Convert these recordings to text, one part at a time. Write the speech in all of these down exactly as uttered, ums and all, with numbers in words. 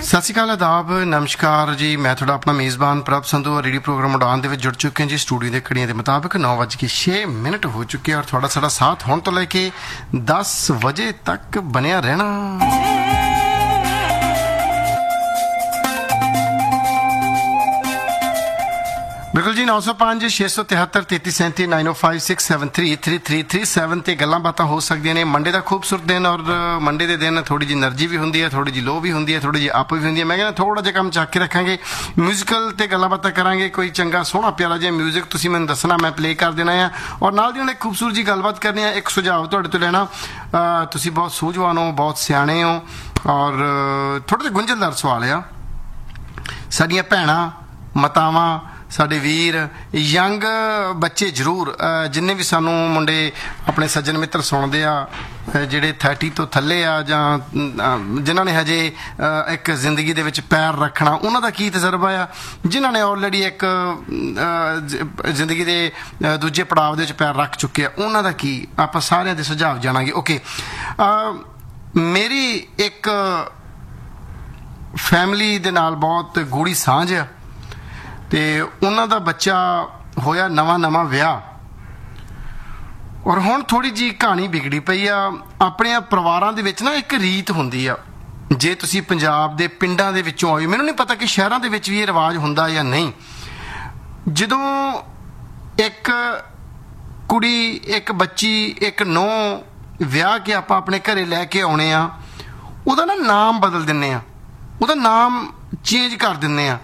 ਸਤਿ ਸ਼੍ਰੀ ਅਕਾਲ, ਆਦਾਬ, ਨਮਸਕਾਰ ਜੀ। ਮੈਂ ਤੁਹਾਡਾ ਆਪਣਾ ਮੇਜ਼ਬਾਨ ਪ੍ਰਭ ਸੰਧੂ ਰੇਡੀਓ ਪ੍ਰੋਗਰਾਮ ਉਡਾਨ ਦੇ ਵਿੱਚ ਜੁੜ ਚੁੱਕੇ ਹਾਂ ਜੀ। ਸਟੂਡੀਓ ਦੇ ਘੜੀਆਂ ਦੇ ਮੁਤਾਬਕ ਨੌ ਵੱਜ ਕੇ ਛੇ ਮਿੰਟ ਹੋ ਚੁੱਕੇ ਔਰ ਤੁਹਾਡਾ ਸਾਡਾ ਸਾਥ ਹੁਣ ਤੋਂ ਲੈ ਕੇ ਦਸ ਵਜੇ ਤੱਕ ਬਣਿਆ ਰਹਿਣਾ। ਬਿਲਕੁਲ ਜੀ। ਨੌ ਸੌ ਪੰਜ ਛੇ ਸੌ ਤਿਹੱਤਰ ਤੇਤੀ ਸੈਂਤੀ ਨਾਈਨ ਓ five six seven three three three three seven ਤੇ ਗੱਲਾਂ ਬਾਤਾਂ ਹੋ ਸਕਦੀਆਂ ਨੇ। ਮੰਡੇ ਦਾ ਖੂਬਸੂਰਤ ਦਿਨ ਔਰ ਮੰਡੇ ਦੇ ਦਿਨ ਥੋੜੀ ਜਿਹੀ એનર્ਜੀ ਵੀ ਹੁੰਦੀ ਹੈ, ਥੋੜੀ ਜਿਹੀ ਲੋ ਵੀ ਹੁੰਦੀ ਹੈ, ਥੋੜੀ ਜਿਹੀ ਅਪ ਵੀ ਹੁੰਦੀ ਹੈ। ਮੈਂ ਕਹਿੰਦਾ ਥੋੜਾ ਜਿਹਾ ਕੰਮ ਚੱਕ ਕੇ ਰੱਖਾਂਗੇ, ਮਿਊਜ਼ੀਕਲ ਤੇ ਗੱਲਾਂ ਬਾਤਾਂ ਕਰਾਂਗੇ। ਕੋਈ ਚੰਗਾ ਸੋਹਣਾ ਪਿਆਰਾ ਜਿਹਾ ਮਿਊਜ਼ਿਕ ਤੁਸੀਂ ਮੈਨੂੰ ਦੱਸਣਾ, ਮੈਂ ਪਲੇ ਕਰ ਦੇਣਾ ਆ ਔਰ ਨਾਲ ਦੀ ਨਾਲ ਇੱਕ ਖੂਬਸੂਰਤ ਜੀ ਗੱਲਬਾਤ ਕਰਨੀ ਆ। ਇੱਕ ਸੁਝਾਅ ਤੁਹਾਡੇ ਤੋਂ ਲੈਣਾ। ਤੁਸੀਂ ਬਹੁਤ ਸੂਝਵਾਨ ਹੋ, ਬਹੁਤ ਸਿਆਣੇ ਹੋ ਔਰ ਥੋੜਾ ਜਿਹਾ ਗੁੰਝਲਦਾਰ ਸਵਾਲ ਆ। ਸਾਡੀਆਂ ਭੈਣਾਂ, ਮਾਤਾਵਾਂ, ਸਾਡੇ ਵੀਰ, ਯੰਗ ਬੱਚੇ ਜ਼ਰੂਰ, ਜਿੰਨੇ ਵੀ ਸਾਨੂੰ ਮੁੰਡੇ ਆਪਣੇ ਸੱਜਣ ਮਿੱਤਰ ਸੁਣਦੇ ਆ, ਜਿਹੜੇ ਥਰਟੀ ਤੋਂ ਥੱਲੇ ਆ ਜਾਂ ਜਿਨ੍ਹਾਂ ਨੇ ਹਜੇ ਇੱਕ ਜ਼ਿੰਦਗੀ ਦੇ ਵਿੱਚ ਪੈਰ ਰੱਖਣਾ, ਉਹਨਾਂ ਦਾ ਕੀ ਤਜਰਬਾ ਆ। ਜਿਨ੍ਹਾਂ ਨੇ ਆਲਰੇਡੀ ਇੱਕ ਜ਼ਿੰਦਗੀ ਦੇ ਦੂਜੇ ਪੜਾਅ ਦੇ ਵਿੱਚ ਪੈਰ ਰੱਖ ਚੁੱਕੇ ਆ, ਉਹਨਾਂ ਦਾ ਕੀ। ਆਪਾਂ ਸਾਰਿਆਂ ਦੇ ਸੁਝਾਅ ਜਾਣਾਂਗੇ। ਓਕੇ, ਮੇਰੀ ਇੱਕ ਫੈਮਿਲੀ ਦੇ ਨਾਲ ਬਹੁਤ ਗੂੜੀ ਸਾਂਝ ਆ ਤੇ ਉਹਨਾਂ ਦਾ ਬੱਚਾ ਹੋਇਆ ਨਵਾਂ ਨਵਾਂ ਵਿਆਹ ਔਰ ਹੁਣ ਥੋੜੀ ਜਿਹੀ ਕਹਾਣੀ ਵਿਗੜੀ ਪਈ ਆ। ਆਪਣੇ ਪਰਿਵਾਰਾਂ ਦੇ ਵਿੱਚ ਨਾ ਇੱਕ ਰੀਤ ਹੁੰਦੀ ਆ, ਜੇ ਤੁਸੀਂ ਪੰਜਾਬ ਦੇ ਪਿੰਡਾਂ ਦੇ ਵਿੱਚੋਂ ਆਏ, ਮੈਨੂੰ ਨਹੀਂ ਪਤਾ ਕਿ ਸ਼ਹਿਰਾਂ ਦੇ ਵਿੱਚ ਵੀ ਇਹ ਰਿਵਾਜ ਹੁੰਦਾ ਜਾਂ ਨਹੀਂ। ਜਦੋਂ ਇੱਕ ਕੁੜੀ, ਇੱਕ ਬੱਚੀ, ਇੱਕ ਨੂੰਹ ਵਿਆਹ ਕੇ ਆਪਾਂ ਆਪਣੇ ਘਰੇ ਲੈ ਕੇ ਆਉਣੇ ਆ, ਉਹਦਾ ਨਾ ਨਾਮ ਬਦਲ ਦਿੰਦੇ ਆ, ਉਹਦਾ ਨਾਮ ਚੇਂਜ ਕਰ ਦਿੰਦੇ ਆ।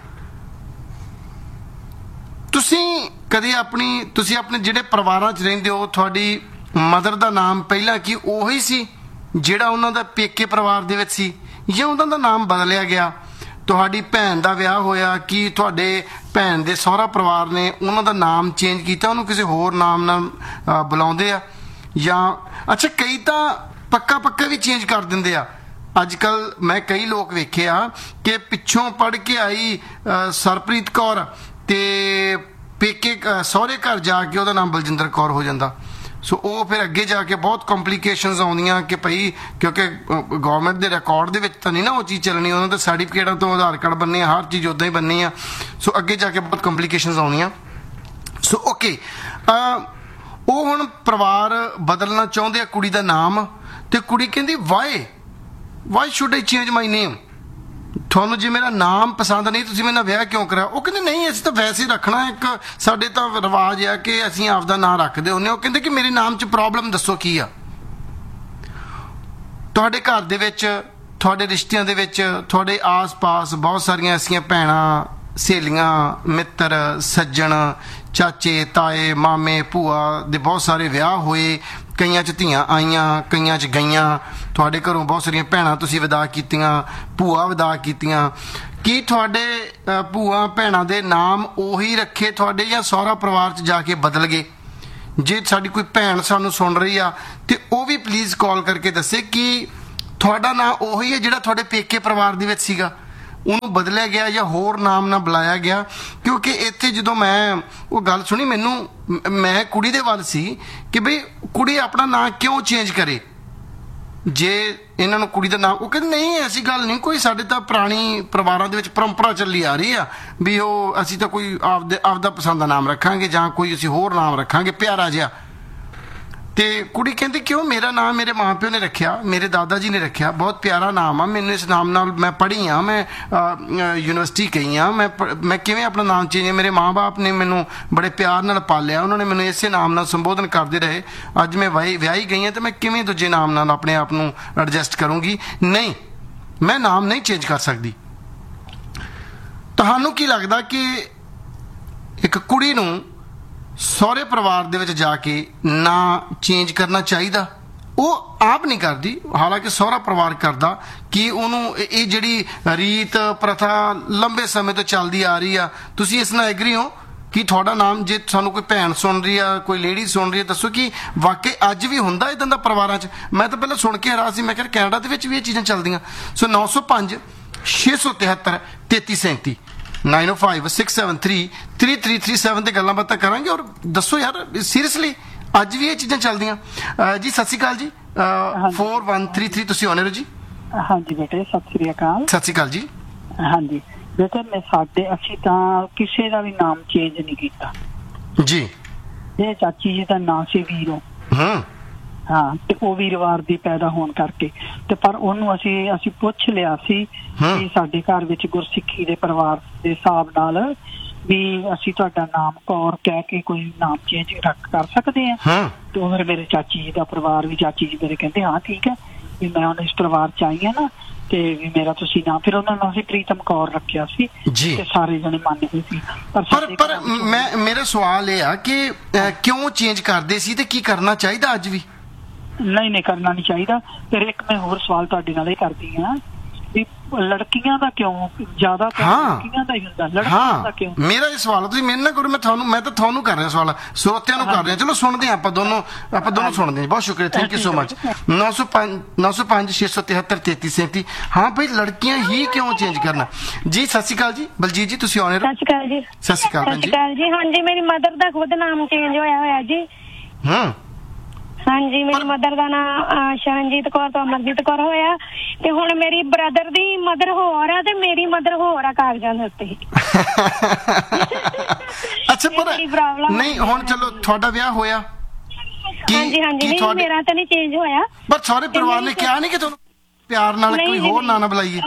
ਤੁਸੀਂ ਕਦੇ ਆਪਣੀ ਤੁਸੀਂ ਆਪਣੇ ਜਿਹੜੇ ਪਰਿਵਾਰਾਂ 'ਚ ਰਹਿੰਦੇ ਹੋ, ਤੁਹਾਡੀ ਮਦਰ ਦਾ ਨਾਮ ਪਹਿਲਾਂ ਕੀ ਉਹੀ ਸੀ ਜਿਹੜਾ ਉਹਨਾਂ ਦਾ ਪੇਕੇ ਪਰਿਵਾਰ ਦੇ ਵਿੱਚ ਸੀ, ਜਾਂ ਉਹਨਾਂ ਦਾ ਨਾਮ ਬਦਲਿਆ ਗਿਆ? ਤੁਹਾਡੀ ਭੈਣ ਦਾ ਵਿਆਹ ਹੋਇਆ, ਕੀ ਤੁਹਾਡੇ ਭੈਣ ਦੇ ਸਹੁਰਾ ਪਰਿਵਾਰ ਨੇ ਉਹਨਾਂ ਦਾ ਨਾਮ ਚੇਂਜ ਕੀਤਾ, ਉਹਨੂੰ ਕਿਸੇ ਹੋਰ ਨਾਮ ਨਾਲ ਬੁਲਾਉਂਦੇ ਆ? ਜਾਂ ਅੱਛਾ, ਕਈ ਤਾਂ ਪੱਕਾ ਪੱਕਾ ਵੀ ਚੇਂਜ ਕਰ ਦਿੰਦੇ ਆ। ਅੱਜ ਕੱਲ੍ਹ ਮੈਂ ਕਈ ਲੋਕ ਵੇਖੇ ਆ ਕਿ ਪਿੱਛੋਂ ਪੜ੍ਹ ਕੇ ਆਈ ਸਰਪ੍ਰੀਤ ਕੌਰ ਤੇ ਪੇਕੇ ਸਹੁਰੇ ਘਰ ਜਾ ਕੇ ਉਹਦਾ ਨਾਮ ਬਲਜਿੰਦਰ ਕੌਰ ਹੋ ਜਾਂਦਾ। ਸੋ ਉਹ ਫਿਰ ਅੱਗੇ ਜਾ ਕੇ ਬਹੁਤ ਕੰਪਲੀਕੇਸ਼ਨਸ ਆਉਂਦੀਆਂ ਕਿ ਭਾਈ, ਕਿਉਂਕਿ ਗੌਰਮੈਂਟ ਦੇ ਰਿਕਾਰਡ ਦੇ ਵਿੱਚ ਤਾਂ ਨਹੀਂ ਨਾ ਉਹ ਚੀਜ਼ ਚੱਲਣੀ, ਉਹਨਾਂ ਦੇ ਸਰਟੀਫਿਕੇਟਾਂ ਤੋਂ ਆਧਾਰ ਕਾਰਡ ਬਣਨੇ ਆ, ਹਰ ਚੀਜ਼ ਉੱਦਾਂ ਹੀ ਬਣਨੀ ਆ। ਸੋ ਅੱਗੇ ਜਾ ਕੇ ਬਹੁਤ ਕੰਪਲੀਕੇਸ਼ਨਸ ਆਉਂਦੀਆਂ। ਸੋ ਓਕੇ, ਉਹ ਹੁਣ ਪਰਿਵਾਰ ਬਦਲਣਾ ਚਾਹੁੰਦੇ ਆ ਕੁੜੀ ਦਾ ਨਾਮ, ਤੇ ਕੁੜੀ ਕਹਿੰਦੀ why why should I change ਮਾਈ ਨੇਮ? ਤੁਹਾਨੂੰ ਜੇ ਮੇਰਾ ਨਾਮ ਪਸੰਦ ਨਹੀਂ, ਤੁਸੀਂ ਮੇਰੇ ਨਾਲ ਵਿਆਹ ਕਿਉਂ ਕਰਾਇਆ? ਉਹ ਕਹਿੰਦੇ ਨਹੀਂ, ਅਸੀਂ ਤਾਂ ਵੈਸੇ ਹੀ ਰੱਖਣਾ, ਇੱਕ ਸਾਡੇ ਤਾਂ ਰਿਵਾਜ ਆ ਕਿ ਅਸੀਂ ਆਪਦਾ ਨਾਂ ਰੱਖਦੇ ਹੁੰਦੇ। ਉਹ ਕਹਿੰਦੇ ਕਿ ਮੇਰੇ ਨਾਮ 'ਚ ਪ੍ਰੋਬਲਮ ਦੱਸੋ ਕੀ ਆ। ਤੁਹਾਡੇ ਘਰ ਦੇ ਵਿੱਚ, ਤੁਹਾਡੇ ਰਿਸ਼ਤਿਆਂ ਦੇ ਵਿੱਚ, ਤੁਹਾਡੇ ਆਸ-ਪਾਸ ਬਹੁਤ ਸਾਰੀਆਂ ਐਸੀਆਂ ਭੈਣਾਂ, ਸਹੇਲੀਆਂ, ਮਿੱਤਰ, ਸੱਜਣ, ਚਾਚੇ, ਤਾਏ, ਮਾਮੇ, ਭੂਆ ਦੇ ਬਹੁਤ ਸਾਰੇ ਵਿਆਹ ਹੋਏ। ਕਈਆਂ 'ਚ ਧੀਆਂ ਆਈਆਂ, ਕਈਆਂ 'ਚ ਗਈਆਂ। ਤੁਹਾਡੇ ਘਰੋਂ ਬਹੁਤ ਸਾਰੀਆਂ ਭੈਣਾਂ ਤੁਸੀਂ ਵਿਦਾ ਕੀਤੀਆਂ, ਭੂਆ ਵਿਦਾ ਕੀਤੀਆਂ। ਕੀ ਤੁਹਾਡੇ ਭੂਆ ਭੈਣਾਂ ਦੇ ਨਾਮ ਉਹੀ ਰੱਖੇ ਤੁਹਾਡੇ, ਜਾਂ ਸਹੁਰਾ ਪਰਿਵਾਰ 'ਚ ਜਾ ਕੇ ਬਦਲ ਗਏ? ਜੇ ਸਾਡੀ ਕੋਈ ਭੈਣ ਸਾਨੂੰ ਸੁਣ ਰਹੀ ਆ ਤੇ ਉਹ ਵੀ ਪਲੀਜ਼ ਕਾਲ ਕਰਕੇ ਦੱਸੇ ਕਿ ਤੁਹਾਡਾ ਨਾਂ ਉਹੀ ਹੈ ਜਿਹੜਾ ਤੁਹਾਡੇ ਪੇਕੇ ਪਰਿਵਾਰ ਦੇ ਵਿੱਚ ਸੀਗਾ, ਉਹਨੂੰ ਬਦਲਿਆ ਗਿਆ ਜਾਂ ਹੋਰ ਨਾਮ ਨਾਲ ਬੁਲਾਇਆ ਗਿਆ? ਕਿਉਂਕਿ ਇੱਥੇ ਜਦੋਂ ਮੈਂ ਉਹ ਗੱਲ ਸੁਣੀ, ਮੈਨੂੰ ਮੈਂ ਕੁੜੀ ਦੇ ਵੱਲ ਸੀ ਕਿ ਬਈ ਕੁੜੀ ਆਪਣਾ ਨਾਂ ਕਿਉਂ ਚੇਂਜ ਕਰੇ ਜੇ ਇਹਨਾਂ ਨੂੰ ਕੁੜੀ ਦਾ ਨਾਮ। ਉਹ ਕਹਿੰਦੇ ਨਹੀਂ, ਐਸੀ ਗੱਲ ਨਹੀਂ ਕੋਈ, ਸਾਡੇ ਤਾਂ ਪੁਰਾਣੀ ਪਰਿਵਾਰਾਂ ਦੇ ਵਿੱਚ ਪਰੰਪਰਾ ਚੱਲੀ ਆ ਰਹੀ ਆ ਵੀ ਉਹ ਅਸੀਂ ਤਾਂ ਕੋਈ ਆਪਦੇ ਆਪਦਾ ਪਸੰਦ ਦਾ ਨਾਮ ਰੱਖਾਂਗੇ ਜਾਂ ਕੋਈ ਅਸੀਂ ਹੋਰ ਨਾਮ ਰੱਖਾਂਗੇ ਪਿਆਰਾ ਜਿਹਾ। ਤੇ ਕੁੜੀ ਕਹਿੰਦੀ ਕਿਉਂ? ਮੇਰਾ ਨਾਮ ਮੇਰੇ ਮਾਂ ਪਿਓ ਨੇ ਰੱਖਿਆ, ਮੇਰੇ ਦਾਦਾ ਜੀ ਨੇ ਰੱਖਿਆ, ਬਹੁਤ ਪਿਆਰਾ ਨਾਮ ਆ, ਮੈਨੂੰ ਇਸ ਨਾਮ ਨਾਲ ਮੈਂ ਪੜ੍ਹੀ ਹਾਂ, ਮੈਂ ਯੂਨੀਵਰਸਿਟੀ ਗਈ ਹਾਂ, ਮੈਂ ਮੈਂ ਕਿਵੇਂ ਆਪਣਾ ਨਾਮ ਚੇਂਜ? ਮੇਰੇ ਮਾਂ ਬਾਪ ਨੇ ਮੈਨੂੰ ਬੜੇ ਪਿਆਰ ਨਾਲ ਪਾਲਿਆ, ਉਹਨਾਂ ਨੇ ਮੈਨੂੰ ਇਸੇ ਨਾਮ ਨਾਲ ਸੰਬੋਧਨ ਕਰਦੇ ਰਹੇ। ਅੱਜ ਮੈਂ ਵਾਈ ਵਿਆਹੀ ਗਈ ਹਾਂ ਤੇ ਮੈਂ ਕਿਵੇਂ ਦੂਜੇ ਨਾਮ ਨਾਲ ਆਪਣੇ ਆਪ ਨੂੰ ਐਡਜਸਟ ਕਰੂੰਗੀ? ਨਹੀਂ, ਮੈਂ ਨਾਮ ਨਹੀਂ ਚੇਂਜ ਕਰ ਸਕਦੀ। ਤੁਹਾਨੂੰ ਕੀ ਲੱਗਦਾ ਕਿ ਇੱਕ ਕੁੜੀ ਨੂੰ ਸਹੁਰੇ ਪਰਿਵਾਰ ਦੇ ਵਿੱਚ ਜਾ ਕੇ ਨਾਂ ਚੇਂਜ ਕਰਨਾ ਚਾਹੀਦਾ? ਉਹ ਆਪ ਨਹੀਂ ਕਰਦੀ, ਹਾਲਾਂਕਿ ਸਹੁਰਾ ਪਰਿਵਾਰ ਕਰਦਾ। ਕਿ ਉਹਨੂੰ ਇਹ ਜਿਹੜੀ ਰੀਤ ਪ੍ਰਥਾ ਲੰਬੇ ਸਮੇਂ ਤੋਂ ਚੱਲਦੀ ਆ ਰਹੀ ਆ, ਤੁਸੀਂ ਇਸ ਨਾਲ ਐਗਰੀ ਹੋ ਕਿ ਤੁਹਾਡਾ ਨਾਮ, ਜੇ ਸਾਨੂੰ ਕੋਈ ਭੈਣ ਸੁਣ ਰਹੀ ਆ, ਕੋਈ ਲੇਡੀ ਸੁਣ ਰਹੀ ਆ, ਦੱਸੋ ਕਿ ਵਾਕਈ ਅੱਜ ਵੀ ਹੁੰਦਾ ਇੱਦਾਂ ਦਾ ਪਰਿਵਾਰਾਂ 'ਚ? ਮੈਂ ਤਾਂ ਪਹਿਲਾਂ ਸੁਣ ਕੇ ਹੈਰਾਨ ਸੀ, ਮੈਂ ਕਿਹਾ ਕੈਨੇਡਾ ਦੇ ਵਿੱਚ ਵੀ ਇਹ ਚੀਜ਼ਾਂ ਚੱਲਦੀਆਂ। ਸੋ ਨੌ ਸੌ ਪੰਜ ਛੇ ਸੌ ਤਿਹੱਤਰ ਤੇਤੀ ਸੈਂਤੀ ਨਾਈਨ ਓ five six seven three three three three seven ਤੇ ਗੱਲਾਂ ਬਾਤਾਂ ਕਰਾਂਗੇ। ਔਰ ਦੱਸੋ ਯਾਰ, ਸੀਰੀਅਸਲੀ ਅੱਜ ਵੀ ਇਹ ਚੀਜ਼ਾਂ ਚੱਲਦੀਆਂ? ਜੀ ਸਤਿ ਸ਼੍ਰੀ ਅਕਾਲ ਜੀ। ਫੋਰ ਵਨ ਥ੍ਰੀ ਥ੍ਰੀ ਤੁਸੀਂ ਆਉਣੇ ਹੋ ਜੀ? ਹਾਂਜੀ ਬੇਟੇ, ਸਤਿ ਸ੍ਰੀ ਅਕਾਲ। ਸਤਿ ਸ਼੍ਰੀ ਅਕਾਲ ਜੀ। ਹਾਂਜੀ ਬੇਟਾ ਮੈਂ ਸਾਡੇ ਅਸੀਂ ਤਾਂ ਕਿਸੇ ਦਾ ਵੀ ਨਾਮ ਚੇਂਜ ਨਹੀਂ ਕੀਤਾ ਜੀ। ਇਹ ਚਾਚੀ ਜੀ ਦਾ ਨਾਂ ਸੀ ਵੀਰੋ। ਹਾਂ ਹਾਂ ਤੇ ਉਹ ਵੀਰਵਾਰ ਦੀ ਪੈਦਾ ਹੋਣ ਕਰਕੇ ਤੇ ਪਰ ਉਹਨੂੰ ਅਸੀਂ ਅਸੀਂ ਪੁੱਛ ਲਿਆ ਸੀ ਕਿ ਸਾਡੇ ਘਰ ਵਿੱਚ ਗੁਰਸਿੱਖੀ ਦੇ ਪਰਿਵਾਰ ਦੇ ਹਿਸਾਬ ਨਾਲ ਵੀ ਅਸੀਂ ਤੁਹਾਡਾ ਨਾਮ ਕੌਰ ਕਹਿ ਕੇ ਕੋਈ ਨਾਮ ਚੇਂਜ ਰੱਖ ਕਰ ਸਕਦੇ ਹਾਂ। ਤੇ ਉਹ ਮੇਰੇ ਚਾਚੀ ਜੀ ਦਾ ਪਰਿਵਾਰ ਵੀ ਚਾਚੀ ਜੀ ਮੇਰੇ ਕਹਿੰਦੇ ਹਾਂ ਠੀਕ ਹੈ ਵੀ ਮੈਂ ਹੁਣ ਇਸ ਪਰਿਵਾਰ ਚ ਆਈ ਹਾਂ ਨਾ ਤੇ ਵੀ ਮੇਰਾ ਤੁਸੀਂ ਨਾਮ ਫਿਰ ਉਹਨਾਂ ਨੂੰ ਅਸੀਂ ਪ੍ਰੀਤਮ ਕੌਰ ਰੱਖਿਆ ਸੀ ਤੇ ਸਾਰੇ ਜਣੇ ਮੰਨ ਗਏ ਸੀ। ਪਰ ਪਰ ਮੈਂ ਮੇਰਾ ਸਵਾਲ ਇਹ ਆ ਕਿ ਕਿਉਂ ਚੇਂਜ ਕਰਦੇ ਸੀ ਤੇ ਕੀ ਕਰਨਾ ਚਾਹੀਦਾ ਅੱਜ ਵੀ? ਨਹੀਂ ਨਹੀਂ ਕਰਨਾ ਨਹੀਂ ਚਾਹੀਦਾ। ਫਿਰ ਇੱਕ ਮੈਂ ਹੋਰ ਸਵਾਲ ਤੁਹਾਡੇ ਨਾਲ ਇਹ ਕਰਦੀ ਹਾਂ ਵੀ ਲੜਕੀਆਂ ਦਾ ਕਿਉਂ ਜ਼ਿਆਦਾ ਲੜਕੀਆਂ ਦਾ ਹੀ ਹੁੰਦਾ, ਲੜਕੀਆਂ ਦਾ ਕਿਉਂ? ਮੇਰਾ ਇਹ ਸਵਾਲ ਤੁਸੀਂ ਮੈਨੂੰ ਨਾ ਕਰੋ, ਮੈਂ ਤੁਹਾਨੂੰ ਮੈਂ ਤਾਂ ਤੁਹਾਨੂੰ ਕਰ ਰਿਹਾ ਸਵਾਲ, ਸਰੋਤਿਆਂ ਨੂੰ ਕਰ ਰਿਹਾ। ਚਲੋ ਸੁਣਦੇ ਆਪਾਂ ਦੋਨੋਂ ਆਪਾਂ ਦੋਨੋਂ ਸੁਣਦੇ ਹਾਂ। ਬਹੁਤ ਸ਼ੁਕਰੀਆ, ਥੈਂਕ ਯੂ ਸੋ ਮਚ। ਨੌ ਸੌ ਪੰਜ ਨੌ ਸੌ ਪੰਜ ਛੇ ਸੌ ਤਿਹੱਤਰ ਤੇਤੀ ਸੈਂਤੀ। ਹਾਂ ਭਾਈ ਲੜਕੀਆਂ ਹੀ ਕਿਉਂ ਚੇਂਜ ਕਰਨਾ? ਜੀ ਸਤਿ ਸ਼੍ਰੀ ਅਕਾਲ ਜੀ ਬਲਜੀਤ ਜੀ, ਤੁਸੀਂ ਆਉਣੇ। ਸਤਿ ਸ਼੍ਰੀ ਅਕਾਲ ਜੀ। ਸਤਿ ਸ਼੍ਰੀ ਅਕਾਲ ਜੀ। ਜੀ ਹਾਂਜੀ ਮੇਰੀ ਮਦਰ ਦਾ ਖੁਦ ਨਾਮ ਚੇਂਜ ਹੋਇਆ ਹੋਇਆ ਜੀ। ਹਾਂ ਹਾਂਜੀ ਮੇਰੀ ਮਦਰ ਦਾ ਨਾਮ ਸ਼ਰਨਜੀਤ ਕੌਰ ਤੋਂ ਅਮਰਜੀਤ ਕੌਰ ਹੋਇਆ ਤੇ ਹੁਣ ਮੇਰੀ ਬ੍ਰਦਰ ਦੀ ਮਦਰ ਹੋਰ ਆ ਤੇ ਮੇਰੀ ਮਦਰ ਹੋਰ ਆ ਕਾਗਜ਼ਾਂ ਦੇ ਉੱਤੇ। ਅੱਛਾ ਪਰ ਨਹੀਂ ਹੁਣ ਚਲੋ ਤੁਹਾਡਾ ਵਿਆਹ ਹੋਇਆ? ਹਾਂਜੀ ਹਾਂਜੀ ਨਹੀਂ ਮੇਰਾ ਤਾਂ ਨਹੀਂ ਚੇਂਜ ਹੋਇਆ। ਪਰ ਸਾਰੇ ਪਰਿਵਾਰ ਨੇ ਕਿਹਾ ਨਹੀਂ ਕਿ ਤੁਹਾਨੂੰ ਪਿਆਰ ਨਾਲ ਕੋਈ ਹੋਰ ਨਾਂ ਨਾ ਬੁਲਾਈਏ?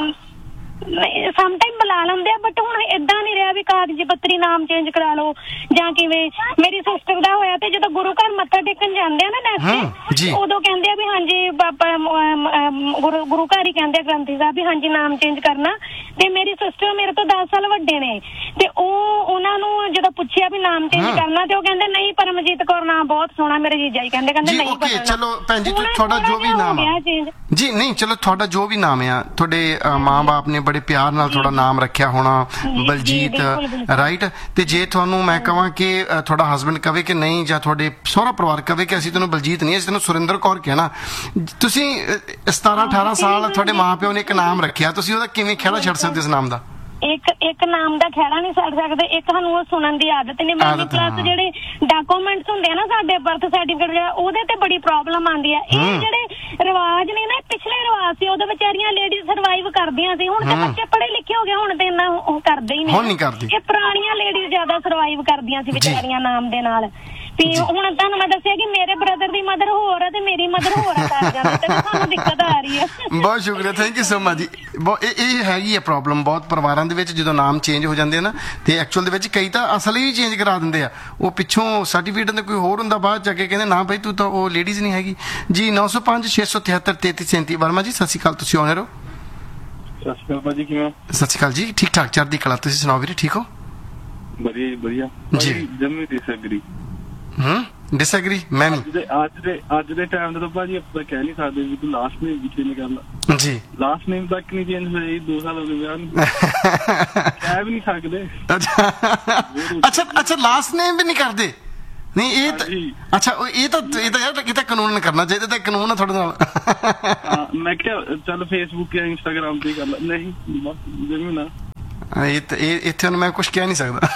ਨਹੀਂ ਸਮ ਟਾਈਮ ਬੁਲਾ ਲੈਂਦੇ ਆ ਬਟ ਹੁਣ ਏਦਾਂ ਨਹੀਂ ਰਿਹਾ ਵੀ ਕਾਗਜ਼ ਪੱਤਰੀ ਨਾਮ ਚੇਂਜ ਕਰਾ ਲਓ ਜਾਂ ਕਿਵੇਂ। ਮੇਰੀ ਸਿਸਟਰ ਦਾ ਹੋਇਆ ਤੇ ਜਦੋਂ ਗੁਰੂ ਘਰ ਮੱਥਾ ਟੇਕਣ ਜਾਂਦੇ ਆ ਨਾ ਨੈਕਸਟ ਉਦੋਂ ਕਹਿੰਦੇ ਆ ਵੀ ਹਾਂਜੀ ਬਾਬਾ ਗੁਰੂ ਗੁਰੂ ਘਰ ਹੀ ਕਹਿੰਦੇ ਆ ਗ੍ਰੰਥੀ ਸਾਹਿਬ ਵੀ ਹਾਂਜੀ ਨਾਮ ਚੇਂਜ ਕਰਨਾ। ਤੇ ਮੇਰੀ ਸਿਸਟਰ ਮੇਰੇ ਤੋਂ ਦਸ ਸਾਲ ਵੱਡੇ ਨੇ ਤੇ ਉਹ ਉਹਨਾਂ ਨੂੰ ਜਦੋਂ ਪੁੱਛਿਆ ਵੀ ਨਾਮ ਚੇਂਜ ਕਰਨਾ ਤੇ ਉਹ ਕਹਿੰਦੇ ਨਹੀਂ ਪਰਮਜੀਤ ਕੌਰ ਨਾਮ ਬਹੁਤ ਸੋਹਣਾ। ਮੇਰੇ ਜੀਜਾ ਜੀ ਕਹਿੰਦੇ ਕਹਿੰਦੇ ਨਹੀਂ ਓਕੇ ਚਲੋ ਭੈਣ ਜੀ ਤੁਹਾਡਾ ਜੋ ਵੀ ਨਾਮ ਆ ਜੀ ਨਹੀਂ ਚਲੋ ਤੁਹਾਡਾ ਜੋ ਵੀ ਨਾਮ ਆ ਤੁਹਾਡੇ ਮਾਂ ਬਾਪ ਨੇ ਬੜੇ ਪਿਆਰ ਨਾਲ ਤੁਹਾਡਾ ਨਾਮ ਰੱਖਿਆ ਹੋਣਾ ਬਲਜੀਤ ਰਾਈਟ। ਤੇ ਜੇ ਤੁਹਾਨੂੰ ਮੈਂ ਕਹਾਂ ਕਿ ਤੁਹਾਡਾ ਹਸਬੈਂਡ ਕਵੇ ਕਿ ਨਹੀਂ ਜਾਂ ਤੁਹਾਡੇ ਸਹੁਰਾ ਪਰਿਵਾਰ ਕਵੇ ਕਿ ਅਸੀਂ ਤੈਨੂੰ ਬਲਜੀਤ ਨਹੀਂ ਅਸੀਂ ਤੈਨੂੰ ਸੁਰਿੰਦਰ ਕੌਰ ਕਹਿਣਾ, ਤੁਸੀਂ ਸਤਾਰਾਂ ਅਠਾਰਾਂ ਸਾਲ ਤੁਹਾਡੇ ਮਾਂ ਪਿਓ ਨੇ ਇੱਕ ਨਾਮ ਰੱਖਿਆ, ਤੁਸੀਂ ਉਹਦਾ ਕਿਵੇਂ ਖਹਿੜਾ ਛੱਡ ਸਕਦੇ ਇਸ ਨਾਮ ਦਾ? ਇੱਕ ਇੱਕ ਨਾਮ ਦਾ ਖਹਿੜਾ ਨਹੀਂ ਛੱਡ ਸਕਦੇ। ਇੱਕ ਸਾਨੂੰ ਉਹ ਸੁਣਨ ਦੀ ਆਦਤ ਨਹੀਂ ਬਣਦੀ ਪਲੱਸ ਜਿਹੜੇ ਡਾਕੂਮੈਂਟਸ ਹੁੰਦੇ ਆ ਨਾ ਸਾਡੇ ਬਰਥ ਸਰਟੀਫਿਕੇਟ ਉਹਦੇ ਤੇ ਬੜੀ ਪ੍ਰੋਬਲਮ ਆਉਂਦੀ ਆ। ਇਹ ਜਿਹੜੇ ਰਿਵਾਜ ਨੇ ਨਾ ਪਿਛਲੇ ਰਿਵਾਜ ਸੀ ਉਦੋਂ ਵਿਚਾਰੀਆਂ ਲੇਡੀਜ਼ ਸਰਵਾਈਵ ਕਰਦੀਆਂ ਸੀ। ਹੁਣ ਤੇ ਬੱਚੇ ਪੜ੍ਹੇ ਲਿਖੇ ਹੋ ਗਏ ਹੁਣ ਤੇ ਇੰਨਾ ਉਹ ਕਰਦੇ ਹੀ ਨਹੀਂ। ਇਹ ਪੁਰਾਣੀਆਂ ਲੇਡੀਜ਼ ਜ਼ਿਆਦਾ ਸਰਵਾਈਵ ਕਰਦੀਆਂ ਸੀ ਵਿਚਾਰੀਆਂ ਨਾਮ ਦੇ ਨਾਲ। ਵੀ ਹੁਣ ਤੁਹਾਨੂੰ ਮੈਂ ਦੱਸਿਆ ਕਿ ਮੇਰੇ ਬ੍ਰਦਰ ਦੀ ਮਦਰ ਹੋਰ ਆ ਤੇ ਮੇਰੀ ਮਦਰ ਹੋਰ ਆ ਕਰ ਜਾਂਦੇ ਤੇ ਸਾਨੂੰ ਦਿੱਕਤ ਆ ਰਹੀ ਹੈ। ਬਹੁਤ ਸ਼ੁਕਰੀਆ, ਥੈਂਕ ਯੂ ਸੋ ਮਚ ਜੀ। ਇਹ ਹੈਗੀ ਹੈ ਪ੍ਰੋਬਲਮ ਬਹੁਤ ਪਰਿਵਾਰਾਂ ਦੇ ਵਿੱਚ ਜਦੋਂ ਨਾਮ ਚੇਂਜ ਹੋ ਜਾਂਦੇ ਆ ਨਾ ਤੇ ਐਕਚੁਅਲ ਦੇ ਵਿੱਚ ਕਈ ਤਾਂ ਅਸਲ ਹੀ ਚੇਂਜ ਕਰਾ ਦਿੰਦੇ ਆ। ਉਹ ਪਿੱਛੋਂ ਸਰਟੀਫਿਕੇਟ ਦੇ ਕੋਈ ਹੋਰ ਹੁੰਦਾ ਬਾਅਦ ਚ ਆ ਕੇ ਕਹਿੰਦੇ ਨਾ ਭਾਈ ਤੂੰ ਤਾਂ ਉਹ ਲੇਡੀਜ਼ ਨਹੀਂ ਹੈਗੀ ਜੀ। ਨੌ ਸੌ ਪੰਜ ਛੇ ਸੌ ਤਿਹੱਤਰ ਤੇਤੀ ਸੈਂਤੀ। ਵਰਮਾ ਜੀ ਸਤਿ ਸ਼੍ਰੀ ਅਕਾਲ, ਤੁਸੀਂ ਆਉਣੇ ਰਹੋ। ਸਤਿ ਸ਼੍ਰੀ ਅਕਾਲ ਭਾਜੀ, ਕਿਵੇਂ? ਸਤਿ ਸ਼੍ਰੀ ਅਕਾਲ ਜੀ, ਠੀਕ ਠਾਕ ਚੜ੍ਹਦੀ ਕਲਾ, ਤੁਸੀਂ ਸੁਣਾਓ ਵੀਰੇ ਠੀਕ ਹੋ? ਵਧੀਆ ਜੀ ਵਧੀਆ ਜੀ। ਜਮੀ ਡਿਸਐਗਰੀ। ਹੂੰ ਡਿਸਐਗਰੀ ਮੈਂ ਨਹੀਂ। ਅੱਜ ਦੇ ਅੱਜ ਦੇ ਟਾਈਮ ਤੇ ਤਾਂ ਭਾਜੀ ਆਪਾਂ ਕਹਿ ਨਹੀਂ ਸਕਦੇ ਵੀ ਤੂੰ ਲਾਸਟ ਨੇਮ ਵੀ ਚੇਂਜ ਕਰ ਲਾ ਜੀ। ਲਾਸਟ ਨੇਮ ਤੱਕ ਨਹੀਂ ਚੇਂਜ ਹੋਇਆ ਜੀ, ਦੋ ਸਾਲ ਹੋ ਗਏ ਵਿਆਹ ਨੂੰ ਕਹਿ ਵੀ ਨਹੀਂ ਸਕਦੇ। ਅੱਛਾ ਅੱਛਾ ਲਾਸਟ ਨੇਮ ਵੀ ਨਹੀਂ ਕਰਦੇ? ਨਹੀਂ ਇਹ ਤਾਂ ਅੱਛਾ ਇਹ ਤਾਂ ਇਹ ਤਾਂ ਯਾਰ ਇਹ ਤਾਂ ਕਾਨੂੰਨ ਕਰਨਾ ਚਾਹੀਦਾ, ਤਾਂ ਕਾਨੂੰਨ ਆ ਤੁਹਾਡੇ ਨਾਲ। ਮੈਂ ਕਿਹਾ ਚੱਲ ਫੇਸਬੁੱਕ ਜਾਂ ਇੰਸਟਾਗ੍ਰਾਮ ਤੇ ਕਰ ਲਾ। ਨਹੀਂ ਜਮੀ ਨਾ ਇੱਥੇ ਹੁਣ ਮੈਂ ਕੁਛ ਕਹਿ ਨਹੀਂ ਸਕਦਾ।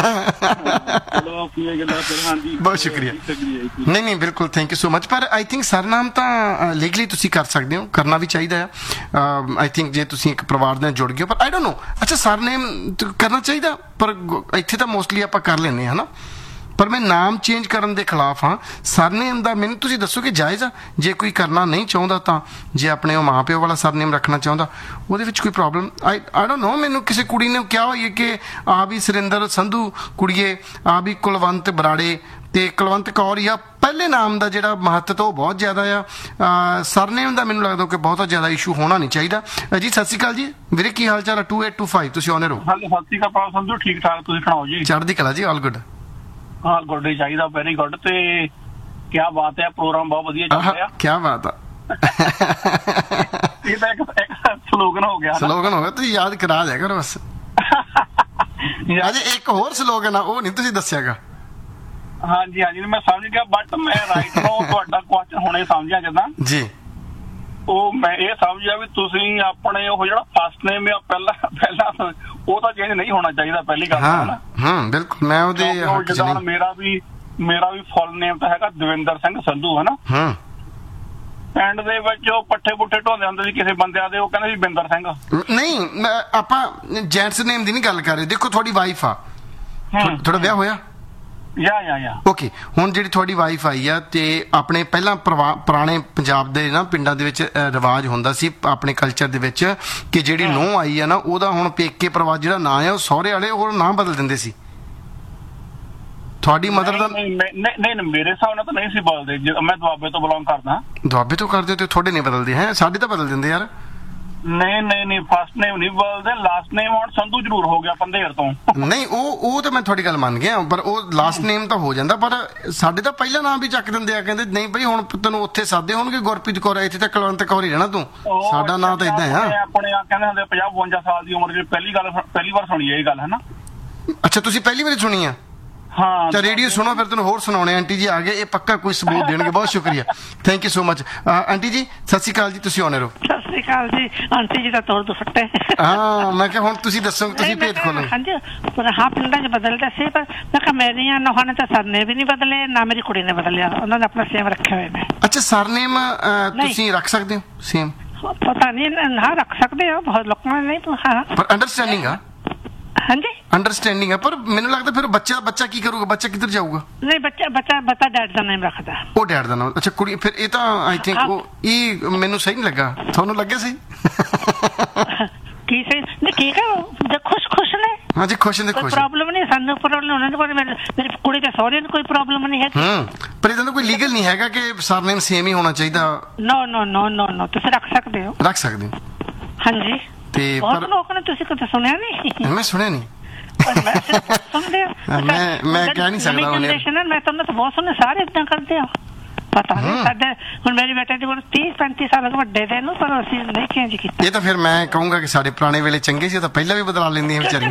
ਬਹੁਤ ਸ਼ੁਕਰੀਆ। ਨਹੀਂ ਨਹੀਂ ਬਿਲਕੁਲ ਥੈਂਕ ਯੂ ਸੋ ਮਚ। ਪਰ ਆਈ ਥਿੰਕ ਸਰਨਾਮ ਤਾਂ ਲੀਗਲੀ ਤੁਸੀਂ ਕਰ ਸਕਦੇ ਹੋ, ਕਰਨਾ ਵੀ ਚਾਹੀਦਾ ਆ ਆਈ ਥਿੰਕ ਜੇ ਤੁਸੀਂ ਇੱਕ ਪਰਿਵਾਰ ਨਾਲ ਜੁੜ ਗਏ। ਪਰ ਆਈ ਡੋਂਟ ਨੋ ਅੱਛਾ ਸਰਨੇਮ ਕਰਨਾ ਚਾਹੀਦਾ ਪਰ ਇੱਥੇ ਤਾਂ ਮੋਸਟਲੀ ਆਪਾਂ ਕਰ ਲੈਂਦੇ ਹਾਂ ਨਾ। ਪਰ ਮੈਂ ਨਾਮ ਚੇਂਜ ਕਰਨ ਦੇ ਖਿਲਾਫ ਹਾਂ। ਸਰਨੇਮ ਦਾ ਮੈਨੂੰ ਤੁਸੀਂ ਦੱਸੋ ਕਿ ਜਾਇਜ਼ ਆ? ਜੇ ਕੋਈ ਕਰਨਾ ਨਹੀਂ ਚਾਹੁੰਦਾ ਤਾਂ ਜੇ ਆਪਣੇ ਉਹ ਮਾਂ ਪਿਓ ਵਾਲਾ ਸਰਨੇਮ ਰੱਖਣਾ ਚਾਹੁੰਦਾ ਉਹਦੇ ਵਿੱਚ ਕੋਈ problem I I don't know. ਮੈਨੂੰ ਕਿਸੇ ਕੁੜੀ ਨੇ ਕਿਹਾ ਹੋਈ ਕਿ ਆ ਵੀ ਸੁਰਿੰਦਰ ਸੰਧੂ ਕੁੜੀਏ, ਆ ਵੀ ਕੁਲਵੰਤ ਬਰਾੜੇ ਤੇ ਕੁਲਵੰਤ ਕੌਰ ਹੀ ਆ। ਪਹਿਲੇ ਨਾਮ ਦਾ ਜਿਹੜਾ ਮਹੱਤਵ ਉਹ ਬਹੁਤ ਜ਼ਿਆਦਾ ਆ, ਸਰਨੇਮ ਦਾ ਮੈਨੂੰ ਲੱਗਦਾ ਕਿ ਬਹੁਤਾ ਜ਼ਿਆਦਾ ਇਸ਼ੂ ਹੋਣਾ ਨਹੀਂ ਚਾਹੀਦਾ ਜੀ। ਸਤਿ ਸ਼੍ਰੀ ਅਕਾਲ ਜੀ ਵੀਰੇ, ਕੀ ਹਾਲ ਚਾਲ ਆ? ਟੂ ਏਟ ਟੂ ਫਾਈਵ ਤੁਸੀਂ ਆਉਣੇ ਰਹੋ। ਸਤਿ ਸ਼੍ਰੀ ਅਕਾਲ ਸੰਧੂ, ਠੀਕ ਠਾਕ ਤੁਸੀਂ ਸੁਣਾਓ ਜੀ? ਚੜ੍ਹਦੀ ਕਲਾ ਜੀ, ਆਲ ਗੁੱਡ। ਹਾਂ ਗੁੱਡ ਹੀ ਚਾਹੀਦਾ, ਵੈਰੀ ਗੁੱਡ। ਤੇ ਕੀ ਬਾਤ ਹੈ, ਪ੍ਰੋਗਰਾਮ ਬਹੁਤ ਵਧੀਆ ਚੱਲ ਰਿਹਾ। ਕੀ ਬਾਤ ਆ। ਇਹ ਤਾਂ ਇੱਕ ਸਲੋਗਨ ਹੋ ਗਿਆ, ਸਲੋਗਨ ਹੋ ਗਿਆ, ਤੁਸੀਂ ਯਾਦ ਕਰਾ ਦਿਆ ਕਰੋ ਬਸ। ਅਜੇ ਇੱਕ ਹੋਰ ਸਲੋਗਨ ਆ ਉਹ ਨਹੀਂ ਤੁਸੀਂ ਦੱਸਿਆਗਾ। ਹਾਂਜੀ ਹਾਂਜੀ ਮੈਂ ਸਮਝ ਗਿਆ ਬਟ ਮੈਂ ਰਾਈਟ ਨੂੰ ਤੁਹਾਡਾ ਕੁਐਸਚਨ ਹੁਣੇ ਸਮਝਿਆ ਜਦਾਂ ਜੀ। ਉਹ ਮੈਂ ਇਹ ਸਮਝਿਆ ਵੀ ਤੁਸੀਂ ਆਪਣੇ ਉਹ ਜਿਹੜਾ ਫਸਟ ਨੇਮ ਆ ਪਹਿਲਾਂ ਪਹਿਲਾਂ ਉਹ ਤਾਂ ਚੇਂਜ ਨਹੀਂ ਹੋਣਾ ਚਾਹੀਦਾ ਪਹਿਲੀ ਗੱਲ। ਹਾਂ ਹਾਂ ਬਿਲਕੁਲ ਮੈਂ ਉਹਦੇ ਮੇਰਾ ਵੀ ਮੇਰਾ ਵੀ ਫੁੱਲ ਨੇਮ ਤਾਂ ਹੈਗਾ ਦਵਿੰਦਰ ਸਿੰਘ ਸੰਧੂ ਹੈ ਨਾ। ਹਾਂ ਪਿੰਡ ਦੇ ਵਿੱਚ ਉਹ ਪੱਠੇ ਪੁੱਠੇ ਢੋਂਦੇ ਹੁੰਦੇ ਸੀ ਕਿਸੇ ਬੰਦਿਆਂ ਦੇ, ਉਹ ਕਹਿੰਦੇ ਸੀ ਬਿੰਦਰ ਸਿੰਘ। ਨਹੀਂ ਮੈਂ- ਆਪਾਂ ਜੈਂਟਸ ਨੇਮ ਦੀ ਨਹੀਂ ਗੱਲ ਕਰ ਰਹੇ। ਦੇਖੋ ਤੁਹਾਡੀ ਵਾਈਫ ਆ, ਤੁਹਾਡਾ ਵਿਆਹ ਹੋਇਆ? ਯਾ ਯਾ ਯਾ ਓਕੇ, ਹੁਣ ਜਿਹੜੀ ਤੁਹਾਡੀ ਵਾਈਫ ਆਈ ਆ ਤੇ ਆਪਣੇ ਪਹਿਲਾਂ ਪਰਿਵਾ- ਪੁਰਾਣੇ ਪੰਜਾਬ ਦੇ ਨਾ ਪਿੰਡਾਂ ਦੇ ਵਿੱਚ ਅ, ਰਿਵਾਜ ਹੁੰਦਾ ਸੀ ਆਪਣੇ ਕਲਚਰ ਦੇ ਵਿੱਚ ਕਿ ਜਿਹੜੀ ਨੂੰਹ ਆਈ ਆ ਨਾ ਉਹਦਾ ਹੁਣ ਪੇਕੇ ਪਰਿਵਾਰ ਜਿਹੜਾ ਨਾਂ ਆ ਉਹ ਸਹੁਰੇ ਵਾਲੇ ਉਹ ਨਾਂ ਬਦਲ ਦਿੰਦੇ ਸੀ। ਤੁਹਾਡੀ ਮਦਰ ਦਾ ਨਹੀਂ ਨਹੀਂ ਨਹੀਂ ਨਹੀਂ, ਮੇਰੇ ਹਿਸਾਬ ਨਾਲ ਤਾਂ ਨਹੀਂ ਸੀ ਬਦਲਦੇ। ਜੇ ਮੈਂ ਦੁਆਬੇ ਤੋਂ ਬਿਲੋਂਗ ਕਰਦਾ। ਦੁਆਬੇ ਤੋਂ ਕਰਦੇ ਤੇ ਤੁਹਾਡੇ ਨਹੀਂ ਬਦਲਦੇ ਹੈ, ਸਾਡੇ ਤਾਂ ਬਦਲ ਦਿੰਦੇ ਯਾਰ। ਨਹੀਂ ਨਹੀਂ ਨਹੀਂ, ਫਸਟ ਨੇਮ ਨਹੀਂ ਬਦਲਦੇ, ਲਾਸਟ ਨੇਮ ਹੁਣ ਸੰਧੂ ਜ਼ਰੂਰ ਹੋ ਗਿਆ ਪੰਧੇਰ ਤੋਂ। ਨਹੀਂ ਉਹ ਉਹ ਤਾਂ ਮੈਂ ਤੁਹਾਡੀ ਗੱਲ ਮੰਨ ਗਿਆ, ਪਰ ਉਹ ਲਾਸਟ ਨੇਮ ਤਾਂ ਹੋ ਜਾਂਦਾ, ਪਰ ਸਾਡੇ ਤਾਂ ਪਹਿਲਾ ਨਾਮ ਵੀ ਚੱਕ ਦਿੰਦੇ ਆ, ਕਹਿੰਦੇ ਨਹੀਂ ਬਈ ਹੁਣ ਤੈਨੂੰ ਉੱਥੇ ਸਾਦੇ ਹੋਣਗੇ ਗੁਰਪ੍ਰੀਤ ਕੌਰ, ਇੱਥੇ ਤਾਂ ਕੁਲਵੰਤ ਕੌਰ ਹੀ ਰਹਿਣਾ ਤੂੰ, ਸਾਡਾ ਨਾਂ ਤਾਂ ਇਦਾਂ ਆ। ਆਪਣੇ ਆ ਕਹਿੰਦੇ ਹੁੰਦੇ ਪੰਜਾਹ ਬਵੰਜਾ ਸਾਲ ਦੀ ਉਮਰ ਚ ਪਹਿਲੀ ਗੱਲ ਪਹਿਲੀ ਵਾਰ ਸੁਣੀ ਇਹ ਗੱਲ ਹੈ ਨਾ। ਅੱਛਾ ਤੁਸੀਂ ਪਹਿਲੀ ਵਾਰੀ ਸੁਣੀ ਆ? ਹਾਂ ਤਾਂ ਰੇਡੀਓ ਸੁਣੋ ਫਿਰ ਤੈਨੂੰ ਹੋਰ ਸੁਣਾਉਣੇ। ਆਂਟੀ ਜੀ ਆ ਗਏ, ਇਹ ਪੱਕਾ ਕੋਈ ਸਬੂਤ ਦੇਣਗੇ। ਬਹੁਤ ਸ਼ੁਕਰੀਆ, thank you so much. Aunty ਜੀ ਸਤਿ ਸ਼੍ਰੀ ਅਕਾਲ ਜੀ, ਤੁਸੀਂ ਆਉਣੇ ਰਹੋ। ਸਤਿ ਸ੍ਰੀ ਅਕਾਲ ਜੀ। ਆਂਟੀ ਜੀ ਦਾ ਤੋੜ ਦੁਫੱਟੇ। ਹਾਂ ਮੈਂ ਕਿਹਾ ਹੁਣ ਤੁਸੀਂ ਦੱਸੋ, ਤੁਸੀਂ ਭੇਤ ਖੋਲੋ। ਹਾਂਜੀ ਪਰ ਹਾਂ ਪਿੰਡਾਂ 'ਚ ਬਦਲਦੇ ਸੀ, ਪਰ ਮੈਂ ਕਿਹਾ ਮੇਰੀਆਂ ਨੋਹਾਂ ਨੇ ਤਾਂ ਸਰਨੇ ਵੀ ਨਹੀਂ ਬਦਲੇ, ਨਾ ਮੇਰੀ ਕੁੜੀ ਨੇ ਬਦਲਿਆ, ਉਹਨਾਂ ਨੇ ਆਪਣਾ ਸੇਮ ਰੱਖੇ ਹੋਏ ਨੇ। ਅੱਛਾ ਸਰਨੇਮ ਤੁਸੀਂ ਰੱਖ ਸਕਦੇ ਹੋ ਸੇਮ? ਪਤਾ ਨਹੀਂ, ਹਾਂ ਰੱਖ ਸਕਦੇ ਹੋ, ਬਹੁਤ ਲੋਕਾਂ ਨੇ ਨਹੀਂ। ਹਾਂ ਪਰ ਅੰਡਰਸਟੈਂਡਿੰਗ ਆ? ਹਾਂਜੀ ਅੰਡਰਸਟੈਂਡਿੰਗ ਆ, ਪਰ ਮੈਨੂੰ ਲੱਗਦਾ ਫਿਰ ਬੱਚਾ ਬੱਚਾ ਕੀ ਕਰੂਗਾ? ਬੱਚਾ ਕਿੱਧਰ ਜਾਊਗਾ? ਨਹੀਂ ਬੱਚਾ ਬੱਚਾ ਬੱਚਾ ਡੈਡ ਦਾ ਨਾਮ ਰੱਖਦਾ। ਉਹ ਡੈਡ ਦਾ ਨਾਮ? ਅੱਛਾ ਕੁੜੀ ਫਿਰ ਇਹ ਤਾਂ ਆਈ ਥਿੰਕ ਉਹ ਇਹ ਮੈਨੂੰ ਸਹੀ ਨਹੀਂ ਲੱਗਾ, ਤੁਹਾਨੂੰ ਲੱਗਿਆ ਸਹੀ? ਕੀ ਸਹੀ ਨਹੀਂ, ਠੀਕ ਹੈ ਜੇ ਖੁਸ਼ ਖੁਸ਼ ਨੇ। ਹਾਂ ਜੀ ਖੁਸ਼ ਨੇ, ਕੋਈ ਖੁਸ਼। ਪ੍ਰੋਬਲਮ ਨਹੀਂ, ਸਾਨੂੰ ਪ੍ਰੋਬਲਮ ਉਹਨਾਂ ਨੂੰ, ਮੇਰੀ ਕੁੜੀ ਦੇ ਸਹੁਰੇ ਨੂੰ ਕੋਈ ਪ੍ਰੋਬਲਮ ਨਹੀਂ ਹੈ। ਹੂੰ ਪਰ ਇਹਦਾ ਕੋਈ ਲੀਗਲ ਨਹੀਂ ਹੈਗਾ ਕਿ ਸਰਨੇਮ ਸੇਮ ਹੀ ਹੋਣਾ ਚਾਹੀਦਾ? ਨੋ ਨੋ ਨੋ ਨੋ ਨੋ ਤੁਸੀਂ ਰੱਖ ਸਕਦੇ ਹੋ। ਰੱਖ ਸਕਦੇ ਹੋ? ਹਾਂਜੀ ਤੇ ਬਹੁਤ ਪਰ ਲੋਕਾਂ ਨੇ, ਤੁਸੀਂ ਕਦੇ ਸੁਣਿਆ ਨਹੀਂ? ਮੈਂ ਸੁਣਿਆ ਨਹੀਂ। ਸੁਣਦੇ ਆ ਮੈਂ ਮੈਂ ਕਹਿ ਨਹੀਂ ਸਕਦਾ ਹੁਣ। ਮੈਂ ਤੁਹਾਨੂੰ ਤਾਂ ਬਹੁਤ ਸੁਣਿਆ, ਸਾਰੇ ਇਦਾਂ ਕਰਦੇ ਆ। ਪਤਾ ਨਹੀਂ ਸਾਡੇ ਹੁਣ ਮੇਰੇ ਬੇਟੇ ਦੀ ਉਮਰ ਤੀਹ ਪੈਂਤੀ ਸਾਲ ਵੱਡੇ ਦੇ ਨੂੰ, ਪਰ ਅਸੀਂ ਨਹੀਂ ਚੇਂਜ ਕੀਤਾ। ਇਹ ਤਾਂ ਫਿਰ ਮੈਂ ਕਹੂੰਗਾ ਕਿ ਸਾਡੇ ਪੁਰਾਣੇ ਵੇਲੇ ਚੰਗੇ ਸੀ, ਤਾਂ ਪਹਿਲਾਂ ਵੀ ਬਦਲਾ ਲੈਂਦੀਆਂ ਵਿਚਾਰੀਆਂ।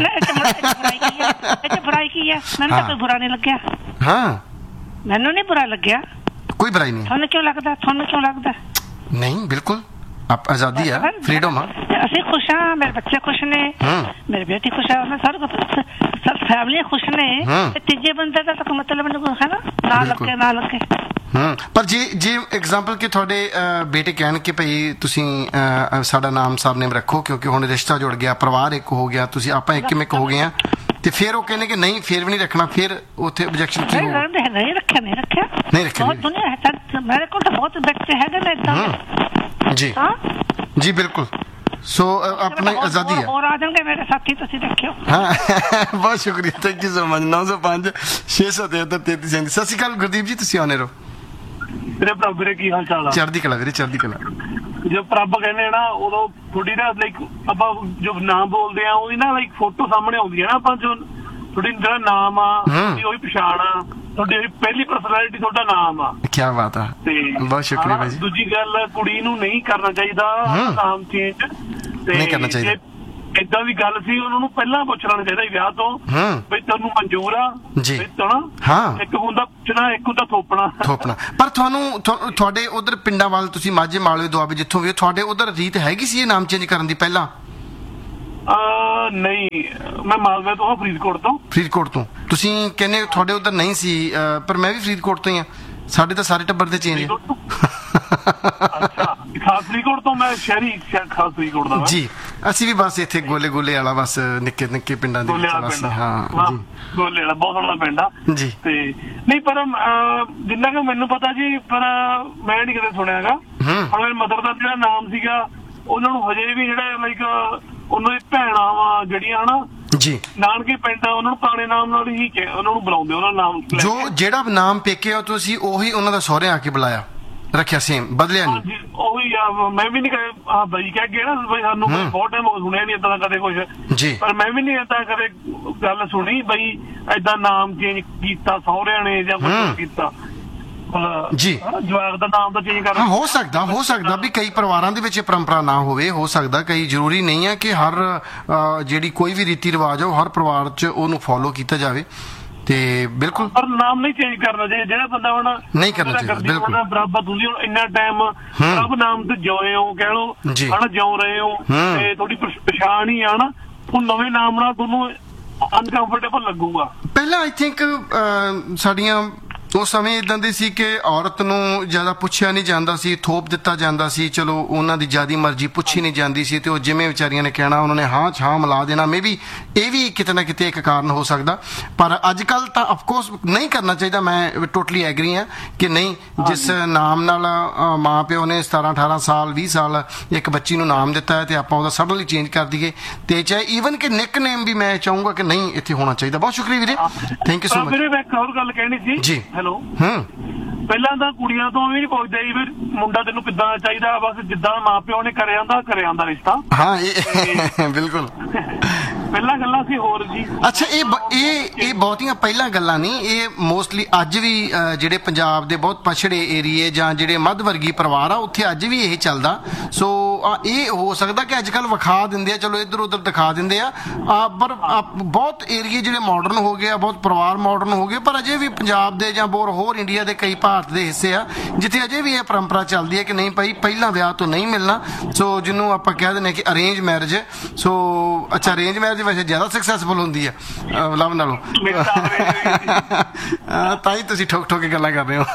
ਇਹ ਬੁਰਾਈ ਕੀ ਹੈ? ਮੈਨੂੰ ਤਾਂ ਕੋਈ ਬੁਰਾ ਨਹੀਂ ਲੱਗਿਆ। ਹਾਂ ਮੈਨੂੰ ਨਹੀਂ ਬੁਰਾ ਲੱਗਿਆ। ਕੋਈ ਬੁਰਾਈ ਨਹੀਂ। ਤੁਹਾਨੂੰ ਕਿਉਂ ਲੱਗਦਾ? ਤੁਹਾਨੂੰ ਕਿਉਂ ਲੱਗਦਾ? ਨਹੀਂ ਬਿਲਕੁਲ ਆਪ ਆਜ਼ਾਦੀ ਆ, ਫਰੀडम ਆ। ਅਸੀਂ ਖੁਸ਼ ਹਾਂ, ਮੇਰੇ ਬੱਚੇ ਖੁਸ਼ ਨੇ, ਮੇਰੀ ਬੇਟੀ ਖੁਸ਼ ਹੈ, ਉਹਨਾਂ ਸਾਰੇ ਸਭ ਫੈਮਲੀਆਂ ਖੁਸ਼ ਨੇ। ਤੇ ਤੀਜੇ ਬੰਦੇ ਦਾ ਤਾਂ ਮਤਲਬ ਨਹੀਂ ਹੈ ਨਾ, ਨਾ ਲੱਗੇ ਨਾ ਲੱਗੇ। ਹੂੰ ਪਰ ਜੇ ਜੇ ਐਗਜ਼ਾਮਪਲ ਕਿ ਤੁਹਾਡੇ ਬੇਟੇ ਕਹਿਣ ਕਿ ਭਈ ਤੁਸੀਂ ਸਾਡਾ ਨਾਮ ਸਰਨੇਮ ਰੱਖੋ ਕਿਉਂਕਿ ਹੁਣ ਰਿਸ਼ਤਾ ਜੁੜ ਗਿਆ, ਪਰਿਵਾਰ ਇੱਕ ਹੋ ਗਿਆ, ਤੁਸੀਂ ਆਪਾਂ ਇੱਕ ਇੱਕ ਹੋ ਗਏ ਆ, ਤੇ ਫਿਰ ਉਹ ਕਹਿੰਦੇ ਕਿ ਨਹੀਂ ਫਿਰ ਵੀ ਨਹੀਂ ਰੱਖਣਾ, ਫਿਰ ਉੱਥੇ ਆਬਜੈਕਸ਼ਨ ਕੀ ਹੋਊ? ਨਹੀਂ ਰੱਖਿਆ ਨਹੀਂ ਰੱਖਿਆ ਨਹੀਂ ਰੱਖਿਆ। ਬਹੁਤ ਦੁਨੀਆ ਹੈ, ਮੇਰੇ ਕੋਲ ਤਾਂ ਬਹੁਤ ਬੱਚੇ ਹੈਗੇ ਨੇ ਏਦਾਂ। ਜੀ ਜੀ ਬਿਲਕੁਲ। ਸੋ ਆਪਣੀ ਆਜ਼ਾਦੀ ਹੈ। ਹੋਰ ਆ ਜਾਣਗੇ ਮੇਰੇ ਸਾਥੀ, ਤੁਸੀਂ ਦੇਖਿਓ। ਹਾਂ ਬਹੁਤ ਸ਼ੁਕਰੀਆ, ਥੈਂਕ ਯੂ ਸੋ ਮਚ। ਨੌ ਸੌ ਪੰਜ ਛੇ ਸੌ ਤਿਹੱਤਰ ਤੇਤੀ ਸੈਂਤੀ। ਸਤਿ ਸ਼੍ਰੀ ਅਕਾਲ ਗੁਰਦੀਪ ਜੀ, ਤੁਸੀਂ ਆਉਣੇ ਰਹੋ। ਵੀਰੇ ਪ੍ਰਭ ਵੀਰੇ ਕੀ ਹਾਲ ਚਾਲ ਆ? ਚੜ੍ਹਦੀ ਕਲਾ ਵੀਰੇ, ਚੜ੍ਹਦੀ ਕਲਾ। ਜੋ ਪ੍ਰਭ ਕਹਿੰਦੇ ਨਾ ਉਦੋਂ ਥੋੜੀ ਨਾ ਲਾਈਕ ਆਪਾਂ ਜੋ ਨਾਮ ਬੋਲਦੇ ਆ ਉਹਦੀ ਨਾ ਲਾਈਕ ਫੋਟੋ ਸਾਹਮਣੇ ਆਉਂਦੀ ਹੈ ਨਾ, ਆਪਾਂ ਜੋ ਤੁਹਾਡੀ ਜਿਹੜਾ ਨਾਮ ਆ ਉਹੀ ਪਛਾਣ ਆ, ਤੁਹਾਡੀ ਪਹਿਲੀ ਪਰਸਨੈਲਿਟੀ ਤੁਹਾਡਾ ਨਾਮ ਆ। ਕੀ ਬਾਤ ਆ, ਬਹੁਤ ਸ਼ੁਕਰੀਆ ਭਾਈ ਜੀ। ਦੂਜੀ ਗੱਲ ਕੁੜੀ ਨੂੰ ਨਹੀਂ ਕਰਨਾ ਚਾਹੀਦਾ ਨਾਮ ਚੇਂਜ, ਨਹੀਂ ਕਰਨਾ ਚਾਹੀਦਾ। ਏਦਾਂ ਦੀ ਗੱਲ ਸੀ, ਉਹਨਾਂ ਨੂੰ ਪਹਿਲਾਂ ਪੁੱਛ ਲੈਣਾ ਚਾਹੀਦਾ ਵਿਆਹ ਤੋਂ ਵੀ ਤੁਹਾਨੂੰ ਮਨਜ਼ੂਰ ਆ ਜੀ? ਹਾਂ, ਇੱਕ ਹੁੰਦਾ ਪੁੱਛਣਾ, ਇੱਕ ਹੁੰਦਾ ਥੋਪਣਾ ਥੋਪਣਾ। ਪਰ ਤੁਹਾਨੂੰ ਤੁਹਾਡੇ ਉਧਰ ਪਿੰਡਾਂ ਵੱਲ, ਤੁਸੀਂ ਮਾਝੇ ਮਾਲਵੇ ਦੁਆਬੇ ਜਿੱਥੋਂ ਵੀ, ਤੁਹਾਡੇ ਉਧਰ ਰੀਤ ਹੈਗੀ ਸੀ ਇਹ ਨਾਮ ਚੇਂਜ ਕਰਨ ਦੀ ਪਹਿਲਾਂ? ਨਹੀਂ, ਮੈਂ ਮਾਲਵੇ ਤੋਂ, ਫਰੀਦਕੋਟ ਤੋਂ। ਫਰੀਦਕੋਟ ਤੋਂ ਤੁਸੀਂ ਕਹਿੰਦੇ ਤੁਹਾਡੇ ਉਧਰ ਨਹੀਂ ਸੀ, ਪਰ ਮੈਂ ਵੀ ਫਰੀਦਕੋਟ ਤੋਂ ਹੀ ਆ, ਸਾਡੇ ਤਾਂ ਸਾਰੇ ਟੱਬਰ ਦੇ ਚੇਂਜ। ਅੱਛਾ, ਖਾਸ ਫਰੀਦਕੋਟ ਤੋਂ, ਮੈਂ ਸ਼ਹਿਰੀ ਖਾਸ ਫਰੀਦਕੋਟ ਦਾ ਜੀ। ਅਸੀਂ ਵੀ ਬਸ ਇੱਥੇ ਗੋਲੇ ਗੋਲੇ ਵਾਲਾ, ਬਸ ਨਿੱਕੇ ਨਿੱਕੇ ਪਿੰਡਾਂ ਦੇ ਵਿੱਚ। ਹਾਂ ਜੀ, ਗੋਲੇ ਵਾਲਾ ਬਹੁਤ ਸੋਹਣਾ ਪਿੰਡ ਆ ਜੀ। ਤੇ ਨਹੀਂ ਪਰ ਜਿੰਨਾ ਕਿ ਮੈਨੂੰ ਪਤਾ ਜੀ, ਪਰ ਮੈਂ ਨਹੀਂ ਕਦੇ ਸੁਣਿਆ ਹੈਗਾ। ਹੁਣ ਮੇਰੀ ਮਦਰ ਦਾ ਜਿਹੜਾ ਨਾਮ ਸੀਗਾ, ਉਹਨਾਂ ਨੂੰ ਹਜੇ ਵੀ ਜਿਹੜਾ ਲਾਈਕ ਉਹਨਾਂ ਦੀ ਭੈਣਾਂ ਵਾ ਜਿਹੜੀਆਂ ਹਨਾ ਜੀ, ਨਾਨਕੇ ਪਿੰਡ, ਉਹਨਾਂ ਨੂੰ ਪੁਰਾਣੇ ਨਾਮ ਨਾਲ ਹੀ ਉਹਨਾਂ ਨੂੰ ਬੁਲਾਉਂਦੇ, ਉਹਨਾਂ ਨਾਮ ਜੋ ਜਿਹੜਾ ਨਾਮ ਪੇਕੇ ਤੁਸੀਂ ਉਹੀ ਉਹਨਾਂ ਦਾ ਸਹੁਰੇ ਆ ਕੇ ਬੁਲਾਇਆ, ਰੱਖਿਆ ਸੇਮ, ਬਦਲਿਆ ਨਹੀਂ? ਉਹੀ ਆ, ਮੈਂ ਵੀ ਨਹੀਂ ਕਦੇ ਹਾਂ ਬਾਈ ਕਹਿ ਕੇ ਨਾ ਬਈ ਸਾਨੂੰ ਬਹੁਤ ਟਾਈਮ ਹੋ ਸੁਣਿਆ ਨਹੀਂ ਏਦਾਂ ਦਾ ਕਦੇ ਕੁਛ ਜੀ, ਪਰ ਮੈਂ ਵੀ ਨਹੀਂ ਏਦਾਂ ਕਦੇ ਗੱਲ ਸੁਣੀ ਬਈ ਏਦਾਂ ਨਾਮ ਚੇਂਜ ਕੀਤਾ ਸਹੁਰਿਆਂ ਨੇ ਜਾਂ ਕੁਛ ਕੀਤਾ ਜੀ। ਜਵਾਕ ਦਾ ਨਾਮ ਤਾਂ ਚੇਂਜ ਕਰਨਾ ਹੋ ਸਕਦਾ, ਹੋ ਸਕਦਾ ਵੀ ਕਈ ਪਰਿਵਾਰਾਂ ਦੇ ਵਿੱਚ ਪਰੰਪਰਾ ਨਾ ਹੋਵੇ, ਹੋ ਸਕਦਾ ਕਈ, ਜ਼ਰੂਰੀ ਨਹੀਂ ਹੈ ਕਿ ਹਰ ਜਿਹੜੀ ਕੋਈ ਵੀ ਰੀਤੀ ਰਿਵਾਜ ਆ ਉਹ ਹਰ ਪਰਿਵਾਰ 'ਚ ਉਹਨੂੰ ਫੋਲੋ ਕੀਤਾ ਜਾਵੇ। ਤੇ ਬਿਲਕੁਲ, ਪਰ ਨਾਮ ਨਹੀਂ ਚੇਂਜ ਕਰਨਾ ਚਾਹੀਦਾ। ਜਿਹੜਾ ਬੰਦਾ ਹੁਣ ਨਹੀਂ ਕਰਨਾ ਚਾਹੀਦਾ, ਬਿਲਕੁਲ ਬਰਾਬਰ ਤੁਸੀਂ ਹੁਣ ਇੰਨਾ ਟਾਈਮ ਰੱਬ ਨਾਮ ਤੇ ਜਿਉਏ ਹੋ, ਕਹਿ ਲਓ ਹਨਾ, ਜਿਉ ਰਹੇ ਹੋ ਤੇ ਤੁਹਾਡੀ ਪਛਾਣ ਹੀ ਆ ਨਾ, ਉਹ ਨਵੇਂ ਨਾਮ ਨਾਲ ਤੁਹਾਨੂੰ ਅਨਕੰਫਰਟੇਬਲ ਲੱਗੂਗਾ। ਪਹਿਲਾਂ ਆਈ ਥਿੰਕ ਸਾਡੀਆਂ ਉਸ ਸਮੇਂ ਇਦਾਂ ਦੇ ਸੀ ਕਿ ਔਰਤ ਨੂੰ ਜ਼ਿਆਦਾ ਪੁੱਛਿਆ ਨਹੀਂ ਜਾਂਦਾ ਸੀ, ਥੋਪ ਦਿੱਤਾ ਜਾਂਦਾ ਸੀ, ਚਲੋ ਉਹਨਾਂ ਦੀ ਜਿਆਦੀ ਮਰਜ਼ੀ ਪੁੱਛੀ ਨਹੀਂ ਜਾਂਦੀ ਸੀ ਤੇ ਉਹ ਜਿਵੇਂ ਵਿਚਾਰੀਆਂ ਨੇ ਕਹਿਣਾ ਉਹਨਾਂ ਨੇ ਹਾਂ ਛਾਂ ਮਿਲਾ ਦੇਣਾ। ਮੇ ਵੀ ਇਹ ਵੀ ਕਿਤੇ ਨਾ ਕਿਤੇ ਇੱਕ ਕਾਰਨ ਹੋ ਸਕਦਾ, ਪਰ ਅੱਜ ਕੱਲ ਤਾਂ ਅਫਕੋਰਸ ਨਹੀਂ ਕਰਨਾ ਚਾਹੀਦਾ। ਮੈਂ ਟੋਟਲੀ ਐਗਰੀ ਹਾਂ ਕਿ ਨਹੀਂ, ਜਿਸ ਨਾਮ ਨਾਲ ਮਾਂ ਪਿਓ ਨੇ ਸਤਾਰਾਂ ਅਠਾਰਾਂ ਸਾਲ ਵੀਹ ਸਾਲ ਇੱਕ ਬੱਚੀ ਨੂੰ ਨਾਮ ਦਿੱਤਾ ਹੈ ਤੇ ਆਪਾਂ ਉਹਦਾ ਸਡਨਲੀ ਚੇਂਜ ਕਰ ਦਈਏ, ਤੇ ਚਾਹੇ ਈਵਨ ਕਿ ਨਿਕ ਨੇਮ ਵੀ ਮੈਂ ਚਾਹੂੰਗਾ ਕਿ ਨਹੀਂ ਇੱਥੇ ਹੋਣਾ ਚਾਹੀਦਾ। ਬਹੁਤ ਸ਼ੁਕਰੀਆ ਵੀਰੇ, ਥੈਂਕ ਯੂ ਸੋ ਮਚ। ਵੀਰੇ ਮੈਂ ਇੱਕ ਹੋਰ ਗੱਲ ਕਹਿਣੀ ਸੀ ਜੀ। ਹੈਲੋ, ਹੂੰ, ਪਹਿਲਾਂ ਤਾਂ ਕੁੜੀਆਂ ਤੋਂ ਵੀ ਨਹੀਂ ਪੁੱਛਦੇ ਸੀ ਵੀ ਮੁੰਡਾ ਤੈਨੂੰ ਕਿੱਦਾਂ ਚਾਹੀਦਾ, ਬਸ ਜਿੱਦਾਂ ਮਾਂ ਪਿਓ ਨੇ ਕਰਿਆ ਹੁੰਦਾ ਕਰਿਆ ਹੁੰਦਾ ਰਿਸ਼ਤਾ। ਹਾਂ ਇਹ ਬਿਲਕੁਲ ਪਹਿਲਾਂ ਗੱਲਾਂ ਸੀ ਹੋਰ ਜੀ। ਅੱਛਾ, ਇਹ ਇਹ ਇਹ ਬਹੁਤੀਆਂ ਪਹਿਲਾਂ ਗੱਲਾਂ ਨਹੀਂ, ਇਹ ਮੋਸਟਲੀ ਅੱਜ ਵੀ ਜਿਹੜੇ ਪੰਜਾਬ ਦੇ ਬਹੁਤ ਪਛੜੇ ਏਰੀਏ ਜਾਂ ਜਿਹੜੇ ਮੱਧ ਵਰਗੀ ਪਰਿਵਾਰ ਆ ਉੱਥੇ ਅੱਜ ਵੀ ਇਹ ਚੱਲਦਾ। ਸੋ ਇਹ ਹੋ ਸਕਦਾ ਕਿ ਅੱਜ ਕੱਲ ਵਿਖਾ ਦਿੰਦੇ ਆ, ਚਲੋ ਇੱਧਰ ਉੱਧਰ ਦਿਖਾ ਦਿੰਦੇ ਆ, ਪਰ ਬਹੁਤ ਏਰੀਏ ਜਿਹੜੇ ਮਾਡਰਨ ਹੋ ਗਏ ਆ, ਬਹੁਤ ਪਰਿਵਾਰ ਮਾਡਰਨ ਹੋ ਗਏ, ਪਰ ਅਜੇ ਵੀ ਪੰਜਾਬ ਦੇ ਜਾਂ ਹੋਰ ਹੋਰ ਇੰਡੀਆ ਦੇ ਕਈ ਭਾਰਤ ਦੇ ਹਿੱਸੇ ਆ ਜਿੱਥੇ ਅਜੇ ਵੀ ਇਹ ਪਰੰਪਰਾ ਚੱਲਦੀ ਹੈ ਕਿ ਨਹੀਂ ਭਾਈ ਪਹਿਲਾਂ ਵਿਆਹ ਤੋਂ ਨਹੀਂ ਮਿਲਣਾ। ਸੋ ਜਿਹਨੂੰ ਆਪਾਂ ਕਹਿ ਦਿੰਦੇ ਕਿ ਅਰੇਂਜ ਮੈਰਿਜ। ਸੋ ਅੱਛਾ, ਅਰੇਂਜ ਮੈਰਿਜ ਵੈਸੇ ਜ਼ਿਆਦਾ ਸਕਸੈਸਫੁਲ ਹੁੰਦੀ ਹੈ ਲਵ ਨਾਲੋਂ, ਤਾਂ ਹੀ ਤੁਸੀਂ ਠੋਕ ਠੋਕ ਕੇ ਗੱਲਾਂ ਕਰ ਰਹੇ ਹੋ।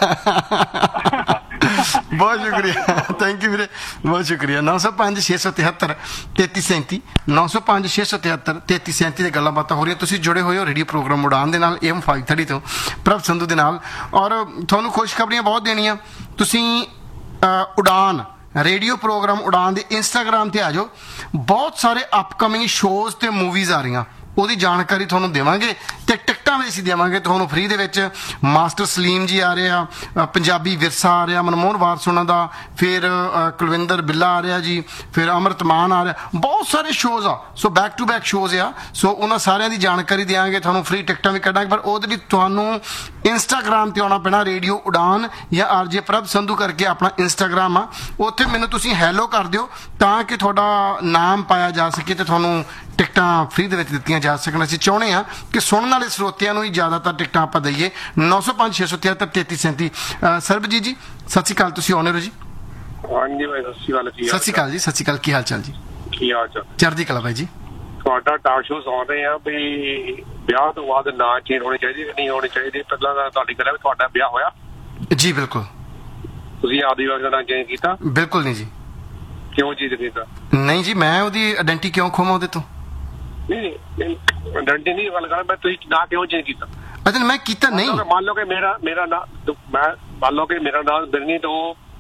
ਬਹੁਤ ਸ਼ੁਕਰੀਆ, ਥੈਂਕ ਯੂ ਵੀਰੇ, ਬਹੁਤ ਸ਼ੁਕਰੀਆ। ਨੌ ਸੌ ਪੰਜ ਛੇ ਸੌ ਤਿਹੱਤਰ ਤੇਤੀ ਸੈਂਤੀ ਨੌ ਸੌ ਪੰਜ ਛੇ ਸੌ ਤਿਹੱਤਰ ਤੇਤੀ ਸੈਂਤੀ ਦੇ ਗੱਲਾਂ ਬਾਤਾਂ ਹੋ ਰਹੀਆਂ। ਤੁਸੀਂ ਜੁੜੇ ਹੋਏ ਹੋ ਰੇਡੀਓ ਪ੍ਰੋਗਰਾਮ ਉਡਾਨ ਦੇ ਨਾਲ, ਏਮ ਫਾਈਵ ਥਰਟੀ ਤੋਂ ਪ੍ਰਭ ਸੰਧੂ ਦੇ ਨਾਲ, ਔਰ ਤੁਹਾਨੂੰ ਖੁਸ਼ਖਬਰੀਆਂ ਬਹੁਤ ਦੇਣੀਆਂ। ਤੁਸੀਂ ਉਡਾਨ ਰੇਡੀਓ ਪ੍ਰੋਗਰਾਮ ਉਡਾਨ ਦੇ ਇੰਸਟਾਗ੍ਰਾਮ ਤੇ ਆ ਜਾਓ, ਬਹੁਤ ਸਾਰੇ ਅਪਕਮਿੰਗ ਸ਼ੋਜ਼ ਤੇ ਮੂਵੀਜ਼ ਆ ਰਹੀਆਂ, ਉਹਦੀ ਜਾਣਕਾਰੀ ਤੁਹਾਨੂੰ ਦੇਵਾਂਗੇ ਤੇ ਟਿਕਟਾਂ ਵੀ ਅਸੀਂ ਦੇਵਾਂਗੇ ਤੁਹਾਨੂੰ ਫ੍ਰੀ ਦੇ ਵਿੱਚ। ਮਾਸਟਰ ਸਲੀਮ ਜੀ ਆ ਰਹੇ ਆ, ਪੰਜਾਬੀ ਵਿਰਸਾ ਆ ਰਿਹਾ ਮਨਮੋਹਨ ਵਾਰਸ ਉਹਨਾਂ ਦਾ, ਫਿਰ ਕੁਲਵਿੰਦਰ ਬਿੱਲਾ ਆ ਰਿਹਾ ਜੀ, ਫਿਰ ਅਮਰਤ ਮਾਨ ਆ ਰਿਹਾ, ਬਹੁਤ ਸਾਰੇ ਸ਼ੋਜ਼ ਆ। So back to back shows ਆ, ਸੋ ਉਹਨਾਂ ਸਾਰਿਆਂ ਦੀ ਜਾਣਕਾਰੀ ਦਿਆਂਗੇ ਤੁਹਾਨੂੰ, ਫ੍ਰੀ ਟਿਕਟਾਂ ਵੀ ਕੱਢਾਂਗੇ, ਪਰ ਉਹਦੇ ਲਈ ਤੁਹਾਨੂੰ ਇੰਸਟਾਗ੍ਰਾਮ ਤੇ ਆਉਣਾ ਪੈਣਾ, ਰੇਡੀਓ ਉਡਾਨ ਜਾਂ ਆਰਜੇ ਪ੍ਰਭ ਸੰਧੂ ਕਰਕੇ ਆਪਣਾ ਇੰਸਟਾਗ੍ਰਾਮ ਆ, ਉੱਥੇ ਮੈਨੂੰ ਤੁਸੀਂ ਹੈਲੋ ਕਰ ਦਿਓ ਤਾਂ ਕਿ ਤੁਹਾਡਾ ਨਾਮ ਪਾਇਆ ਜਾ ਸਕੇ ਤੇ ਤੁਹਾਨੂੰ ਟਿਕਟਾਂ ਫ੍ਰੀ ਦੇ ਵਿੱਚ ਦਿੱਤੀਆਂ ਜਾ ਸਕਣ। ਅਸੀਂ ਚਾਹੁੰਦੇ ਹਾਂ ਕਿ ਸੁਣਨ ਵਾਲੇ ਸਰੋਤਿਆਂ ਨੂੰ ਹੀ ਜ਼ਿਆਦਾਤਰ ਟਿਕਟਾਂ ਆਪਾਂ ਦਈਏ। ਨੌ ਸੌ ਪੰਜ ਛੇ ਸੌ ਤਿਹੱਤਰ ਤੇਤੀ ਸੈਂਤੀ। ਸਰਬਜੀਤ ਜੀ ਸਤਿ ਸ਼੍ਰੀ ਅਕਾਲ, ਤੁਸੀਂ ਆਉਣੇ ਹੋ ਜੀ? ਹਾਂਜੀ ਭਾਈ, ਸਤਿ ਸ਼੍ਰੀ ਅਕਾਲ। ਸਤਿ ਸ਼੍ਰੀ ਅਕਾਲ ਜੀ, ਸਤਿ ਸ਼੍ਰੀ ਅਕਾਲ, ਕੀ ਹਾਲ ਚਾਲ ਜੀ? ਕੀ ਹਾਲ ਚਾਲ? ਚੜ੍ਹਦੀ ਕਲਾ ਬਾਈ ਜੀ। ਤੁਹਾਡਾ ਟਾਕ ਸ਼ੋ ਸੁਣਦੇ ਆ ਵੀ ਵਿਆਹ ਤੋਂ ਬਾਅਦ ਨਾ ਚੇਂਜ ਹੋਣੀ ਚਾਹੀਦੀ ਕਿ ਨਹੀਂ ਹੋਣੀ ਚਾਹੀਦੀ। ਪਹਿਲਾਂ ਤਾਂ ਤੁਹਾਡੀ ਗੱਲ ਹੈ ਵੀ ਤੁਹਾਡਾ ਵਿਆਹ ਹੋਇਆ? ਜੀ ਬਿਲਕੁਲ। ਤੁਸੀਂ ਆਪਦੀ ਵਾਈਫ ਦਾ ਨਾਂ ਚੇਂਜ ਕੀਤਾ? ਬਿਲਕੁਲ ਨਹੀਂ ਜੀ। ਕਿਉਂ ਚੇਂਜ ਕੀਤਾ? ਨਹੀਂ ਜੀ, ਮੈਂ ਉਹਦੀ ਆਇਡੈਂਟੀ ਕਿਉਂ ਖੋਵਾਂ ਉਹਦੇ ਤੋਂ? ਨਹੀਂ ਨਹੀਂ, ਆਇਡੈਂਟੀ ਨਹੀਂ ਗੱਲ ਕਰ, ਮੈਂ ਤੁਸੀਂ ਨਾਂ ਕਿਉਂ ਚੇਂਜ ਕੀਤਾ? ਅੱਛਾ, ਮੈਂ ਕੀਤਾ ਨਹੀਂ। ਮੰਨ ਲਓ ਕਿ ਮੇਰਾ ਮੇਰਾ ਨਾਂ ਮੈਂ ਮੰਨ ਲਓ ਕਿ ਮੇਰਾ ਨਾਂ ਬਿਰਨੀ ਤੋਂ